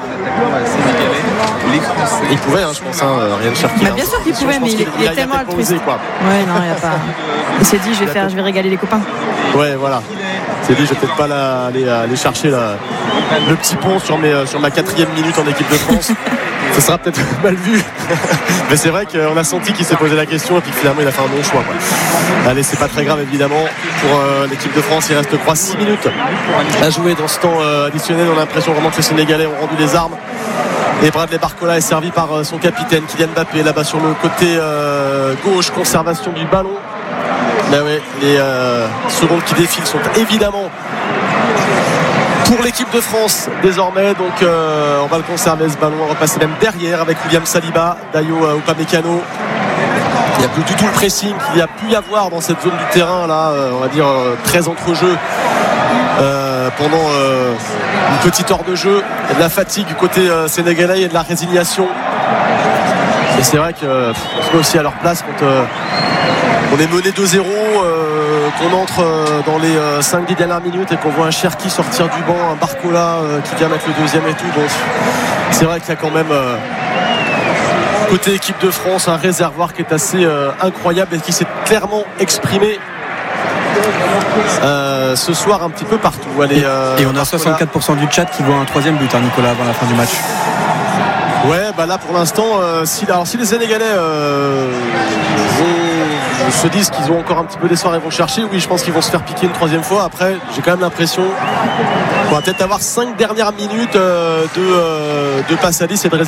Il pouvait, je pense, Ryan Cherki. Bien sûr qu'il pouvait, mais il est tellement altruiste. Ouais, non, il y a pas. Il s'est dit, je vais régaler les copains. Ouais, voilà. Il s'est dit, je vais peut-être pas aller chercher le petit pont sur ma 4e minute en équipe de France. Ce sera peut-être mal vu. Mais c'est vrai qu'on a senti qu'il s'est posé la question et puis finalement il a fait un bon choix. Allez, c'est pas très grave évidemment pour l'équipe de France. Il reste 6 minutes à jouer dans ce temps additionnel. On a l'impression vraiment que les Sénégalais ont rendu les armes. Et Bradley Barcola est servi par son capitaine Kylian Mbappé là-bas sur le côté gauche. Conservation du ballon. Les secondes qui défilent sont évidemment pour l'équipe de France désormais. Donc on va le conserver, ce ballon. On va passer même derrière avec William Saliba, Dayo Upamecano. Il n'y a plus du tout le pressing qu'il y a pu y avoir dans cette zone du terrain là, on va dire très entre-jeu pendant une petite heure de jeu. Il y a de la fatigue du côté sénégalais et de la résignation Et c'est vrai qu'on se met aussi à leur place quand on est mené 2-0, qu'on entre dans les 5-10 dernières minutes et qu'on voit un Cherki sortir du banc, un Barcola qui vient mettre le deuxième et tout. Donc c'est vrai qu'il y a quand même côté équipe de France un réservoir qui est assez incroyable et qui s'est clairement exprimé ce soir un petit peu partout. Allez, et on a 64% du chat qui voit un troisième but, Nicolas, avant la fin du match. Ouais, bah là pour l'instant, si les Sénégalais se disent qu'ils ont encore un petit peu d'espoir et vont chercher, oui, je pense qu'ils vont se faire piquer une troisième fois. Après, j'ai quand même l'impression qu'on va peut-être avoir 5 dernières minutes de passe à 10 et de